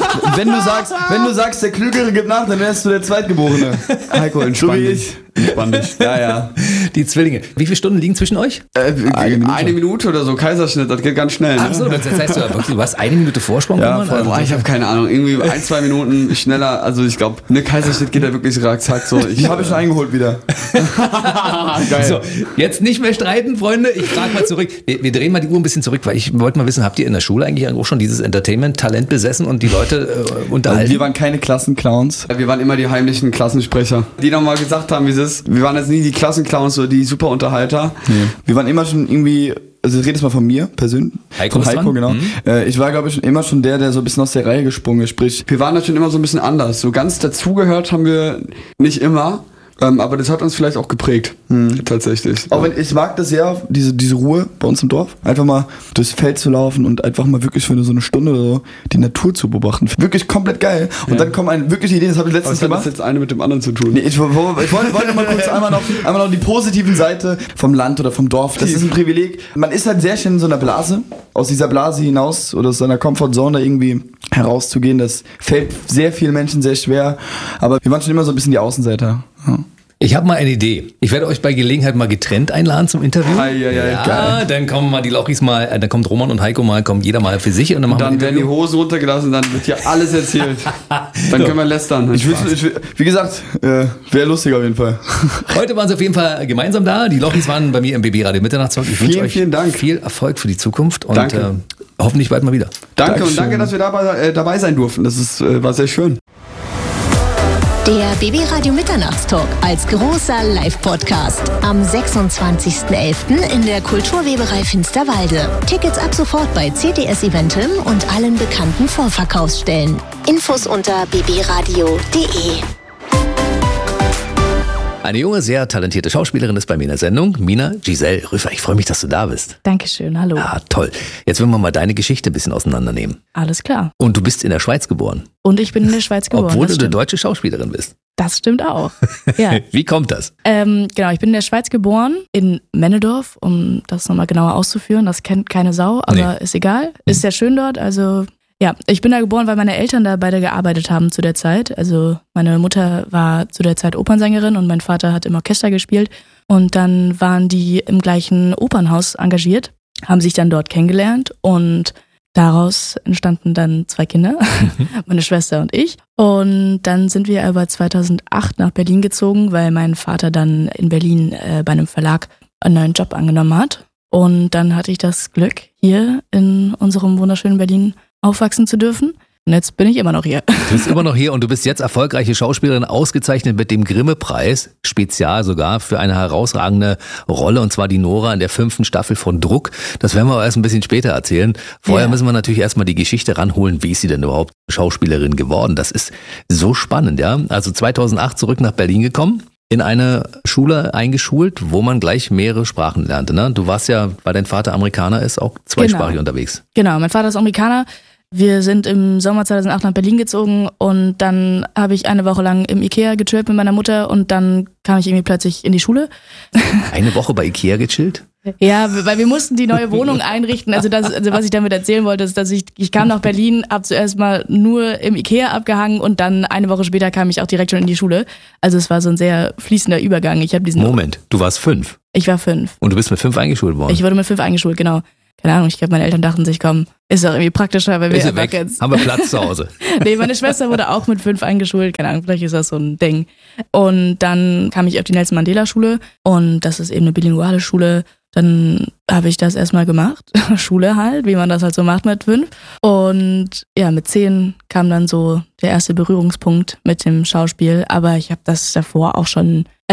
Speaker 11: Wenn du sagst, der Klügere gibt nach, dann wärst du der Zweitgeborene. Heiko, entspann dich. Entspann dich. Ja.
Speaker 1: Die Zwillinge. Wie viele Stunden liegen zwischen euch?
Speaker 11: Eine Minute oder so, Kaiserschnitt, das geht ganz schnell. Ne?
Speaker 1: Achso, das heißt du hast 1 Minute Vorsprung?
Speaker 11: Ja, ich habe keine Ahnung, irgendwie 1-2 Minuten schneller, also ich glaube, eine Kaiserschnitt geht da wirklich zack so.
Speaker 12: Die habe ich schon eingeholt wieder.
Speaker 1: Geil. So, jetzt nicht mehr streiten, Freunde, ich frage mal zurück. Wir drehen mal die Uhr ein bisschen zurück, weil ich wollte mal wissen, habt ihr in der Schule eigentlich auch schon dieses Entertainment-Talent besessen und die Leute unterhalten?
Speaker 12: Wir waren keine Klassenclowns.
Speaker 11: Wir waren immer die heimlichen Klassensprecher, die nochmal gesagt haben, wie es ist. Wir waren jetzt nie die Klassenclowns oder die Superunterhalter.
Speaker 12: Nee. Wir waren immer schon irgendwie, also ich rede jetzt mal von mir persönlich.
Speaker 1: Heiko,
Speaker 12: genau. Ich war, glaube ich, immer schon der so ein bisschen aus der Reihe gesprungen ist. Sprich,
Speaker 11: wir waren da schon immer so ein bisschen anders. So ganz dazugehört haben wir nicht immer. Aber das hat uns vielleicht auch geprägt, tatsächlich.
Speaker 12: Auch wenn ich mag das sehr, diese Ruhe bei uns im Dorf. Einfach mal durchs Feld zu laufen und einfach mal wirklich für so eine Stunde oder so die Natur zu beobachten. Wirklich komplett geil. Und dann kommen eine wirkliche Idee, das habe ich letztens gemacht.
Speaker 11: Das hat jetzt eine mit dem anderen zu tun.
Speaker 12: Nee, ich wollte mal kurz einmal noch die positiven Seite vom Land oder vom Dorf. Das ist ein Privileg. Man ist halt sehr schnell in so einer Blase. Aus dieser Blase hinaus oder aus seiner Comfortzone da irgendwie herauszugehen, das fällt sehr vielen Menschen sehr schwer. Aber wir waren schon immer so ein bisschen die Außenseiter. Ja.
Speaker 1: Ich habe mal eine Idee. Ich werde euch bei Gelegenheit mal getrennt einladen zum Interview.
Speaker 11: Geil.
Speaker 1: Dann kommen mal die Lochis mal, dann kommt Roman und Heiko mal, kommt jeder mal für sich und dann machen wir
Speaker 11: werden die Hosen runtergelassen, dann wird hier alles erzählt. Dann können wir lästern.
Speaker 12: Wie gesagt, wäre lustig auf jeden Fall.
Speaker 1: Heute waren sie auf jeden Fall gemeinsam da. Die Lochis waren bei mir im BB-Radio Mitternachtstalk. Ich wünsche euch
Speaker 11: vielen Dank.
Speaker 1: Viel Erfolg für die Zukunft und
Speaker 11: danke.
Speaker 1: Hoffentlich bald mal wieder.
Speaker 11: Danke und danke, dass wir dabei sein durften. Das war sehr schön.
Speaker 5: Der BB-Radio Mitternachtstalk als großer Live-Podcast am 26.11. in der Kulturweberei Finsterwalde. Tickets ab sofort bei CTS Eventim und allen bekannten Vorverkaufsstellen. Infos unter bbradio.de.
Speaker 1: Eine junge, sehr talentierte Schauspielerin ist bei mir in der Sendung, Mina Giselle Rüffer. Ich freue mich, dass du da bist.
Speaker 13: Dankeschön, hallo.
Speaker 1: Ja, toll. Jetzt wollen wir mal deine Geschichte ein bisschen auseinandernehmen.
Speaker 13: Alles klar.
Speaker 1: Und du bist in der Schweiz geboren.
Speaker 13: Und ich bin in der Schweiz geboren.
Speaker 1: Obwohl du eine deutsche Schauspielerin bist.
Speaker 13: Das stimmt auch. Ja.
Speaker 1: Wie kommt das?
Speaker 13: Genau, ich bin in der Schweiz geboren, in Männedorf, um das nochmal genauer auszuführen. Das kennt keine Sau, aber ist egal. Ist sehr schön dort, also... Ja, ich bin da geboren, weil meine Eltern da beide gearbeitet haben zu der Zeit. Also meine Mutter war zu der Zeit Opernsängerin und mein Vater hat im Orchester gespielt. Und dann waren die im gleichen Opernhaus engagiert, haben sich dann dort kennengelernt und daraus entstanden dann 2 Kinder, meine Schwester und ich. Und dann sind wir aber 2008 nach Berlin gezogen, weil mein Vater dann in Berlin bei einem Verlag einen neuen Job angenommen hat. Und dann hatte ich das Glück, hier in unserem wunderschönen Berlin aufwachsen zu dürfen. Und jetzt bin ich immer noch hier.
Speaker 1: Du bist immer noch hier und du bist jetzt erfolgreiche Schauspielerin, ausgezeichnet mit dem Grimme-Preis, spezial sogar, für eine herausragende Rolle, und zwar die Nora in der 5. Staffel von Druck. Das werden wir aber erst ein bisschen später erzählen. Vorher müssen wir natürlich erstmal die Geschichte ranholen, wie ist sie denn überhaupt Schauspielerin geworden? Das ist so spannend, ja. Also 2008 zurück nach Berlin gekommen, in eine Schule eingeschult, wo man gleich mehrere Sprachen lernte, ne? Du warst ja, weil dein Vater Amerikaner ist, auch zweisprachig unterwegs.
Speaker 13: Genau, mein Vater ist Amerikaner. Wir sind im Sommer 2008 nach Berlin gezogen und dann habe ich eine Woche lang im Ikea gechillt mit meiner Mutter und dann kam ich irgendwie plötzlich in die Schule.
Speaker 1: Eine Woche bei Ikea gechillt?
Speaker 13: Ja, weil wir mussten die neue Wohnung einrichten. Also was ich damit erzählen wollte, ist, dass ich kam nach Berlin, habe zuerst mal nur im Ikea abgehangen und dann eine Woche später kam ich auch direkt schon in die Schule. Also es war so ein sehr fließender Übergang.
Speaker 1: Moment, du warst 5?
Speaker 13: Ich war 5.
Speaker 1: Und du bist mit 5 eingeschult worden?
Speaker 13: Ich wurde mit 5 eingeschult, genau. Keine Ahnung, ich glaube, meine Eltern dachten sich, komm, ist doch irgendwie praktischer, weil wir
Speaker 1: einfach weg. Jetzt haben wir Platz zu Hause.
Speaker 13: Nee, meine Schwester wurde auch mit 5 eingeschult, keine Ahnung, vielleicht ist das so ein Ding. Und dann kam ich auf die Nelson Mandela Schule und das ist eben eine bilinguale Schule. Dann habe ich das erstmal gemacht, Schule halt, wie man das halt so macht mit 5. Und ja, mit 10 kam dann so der erste Berührungspunkt mit dem Schauspiel, aber ich habe das davor auch schon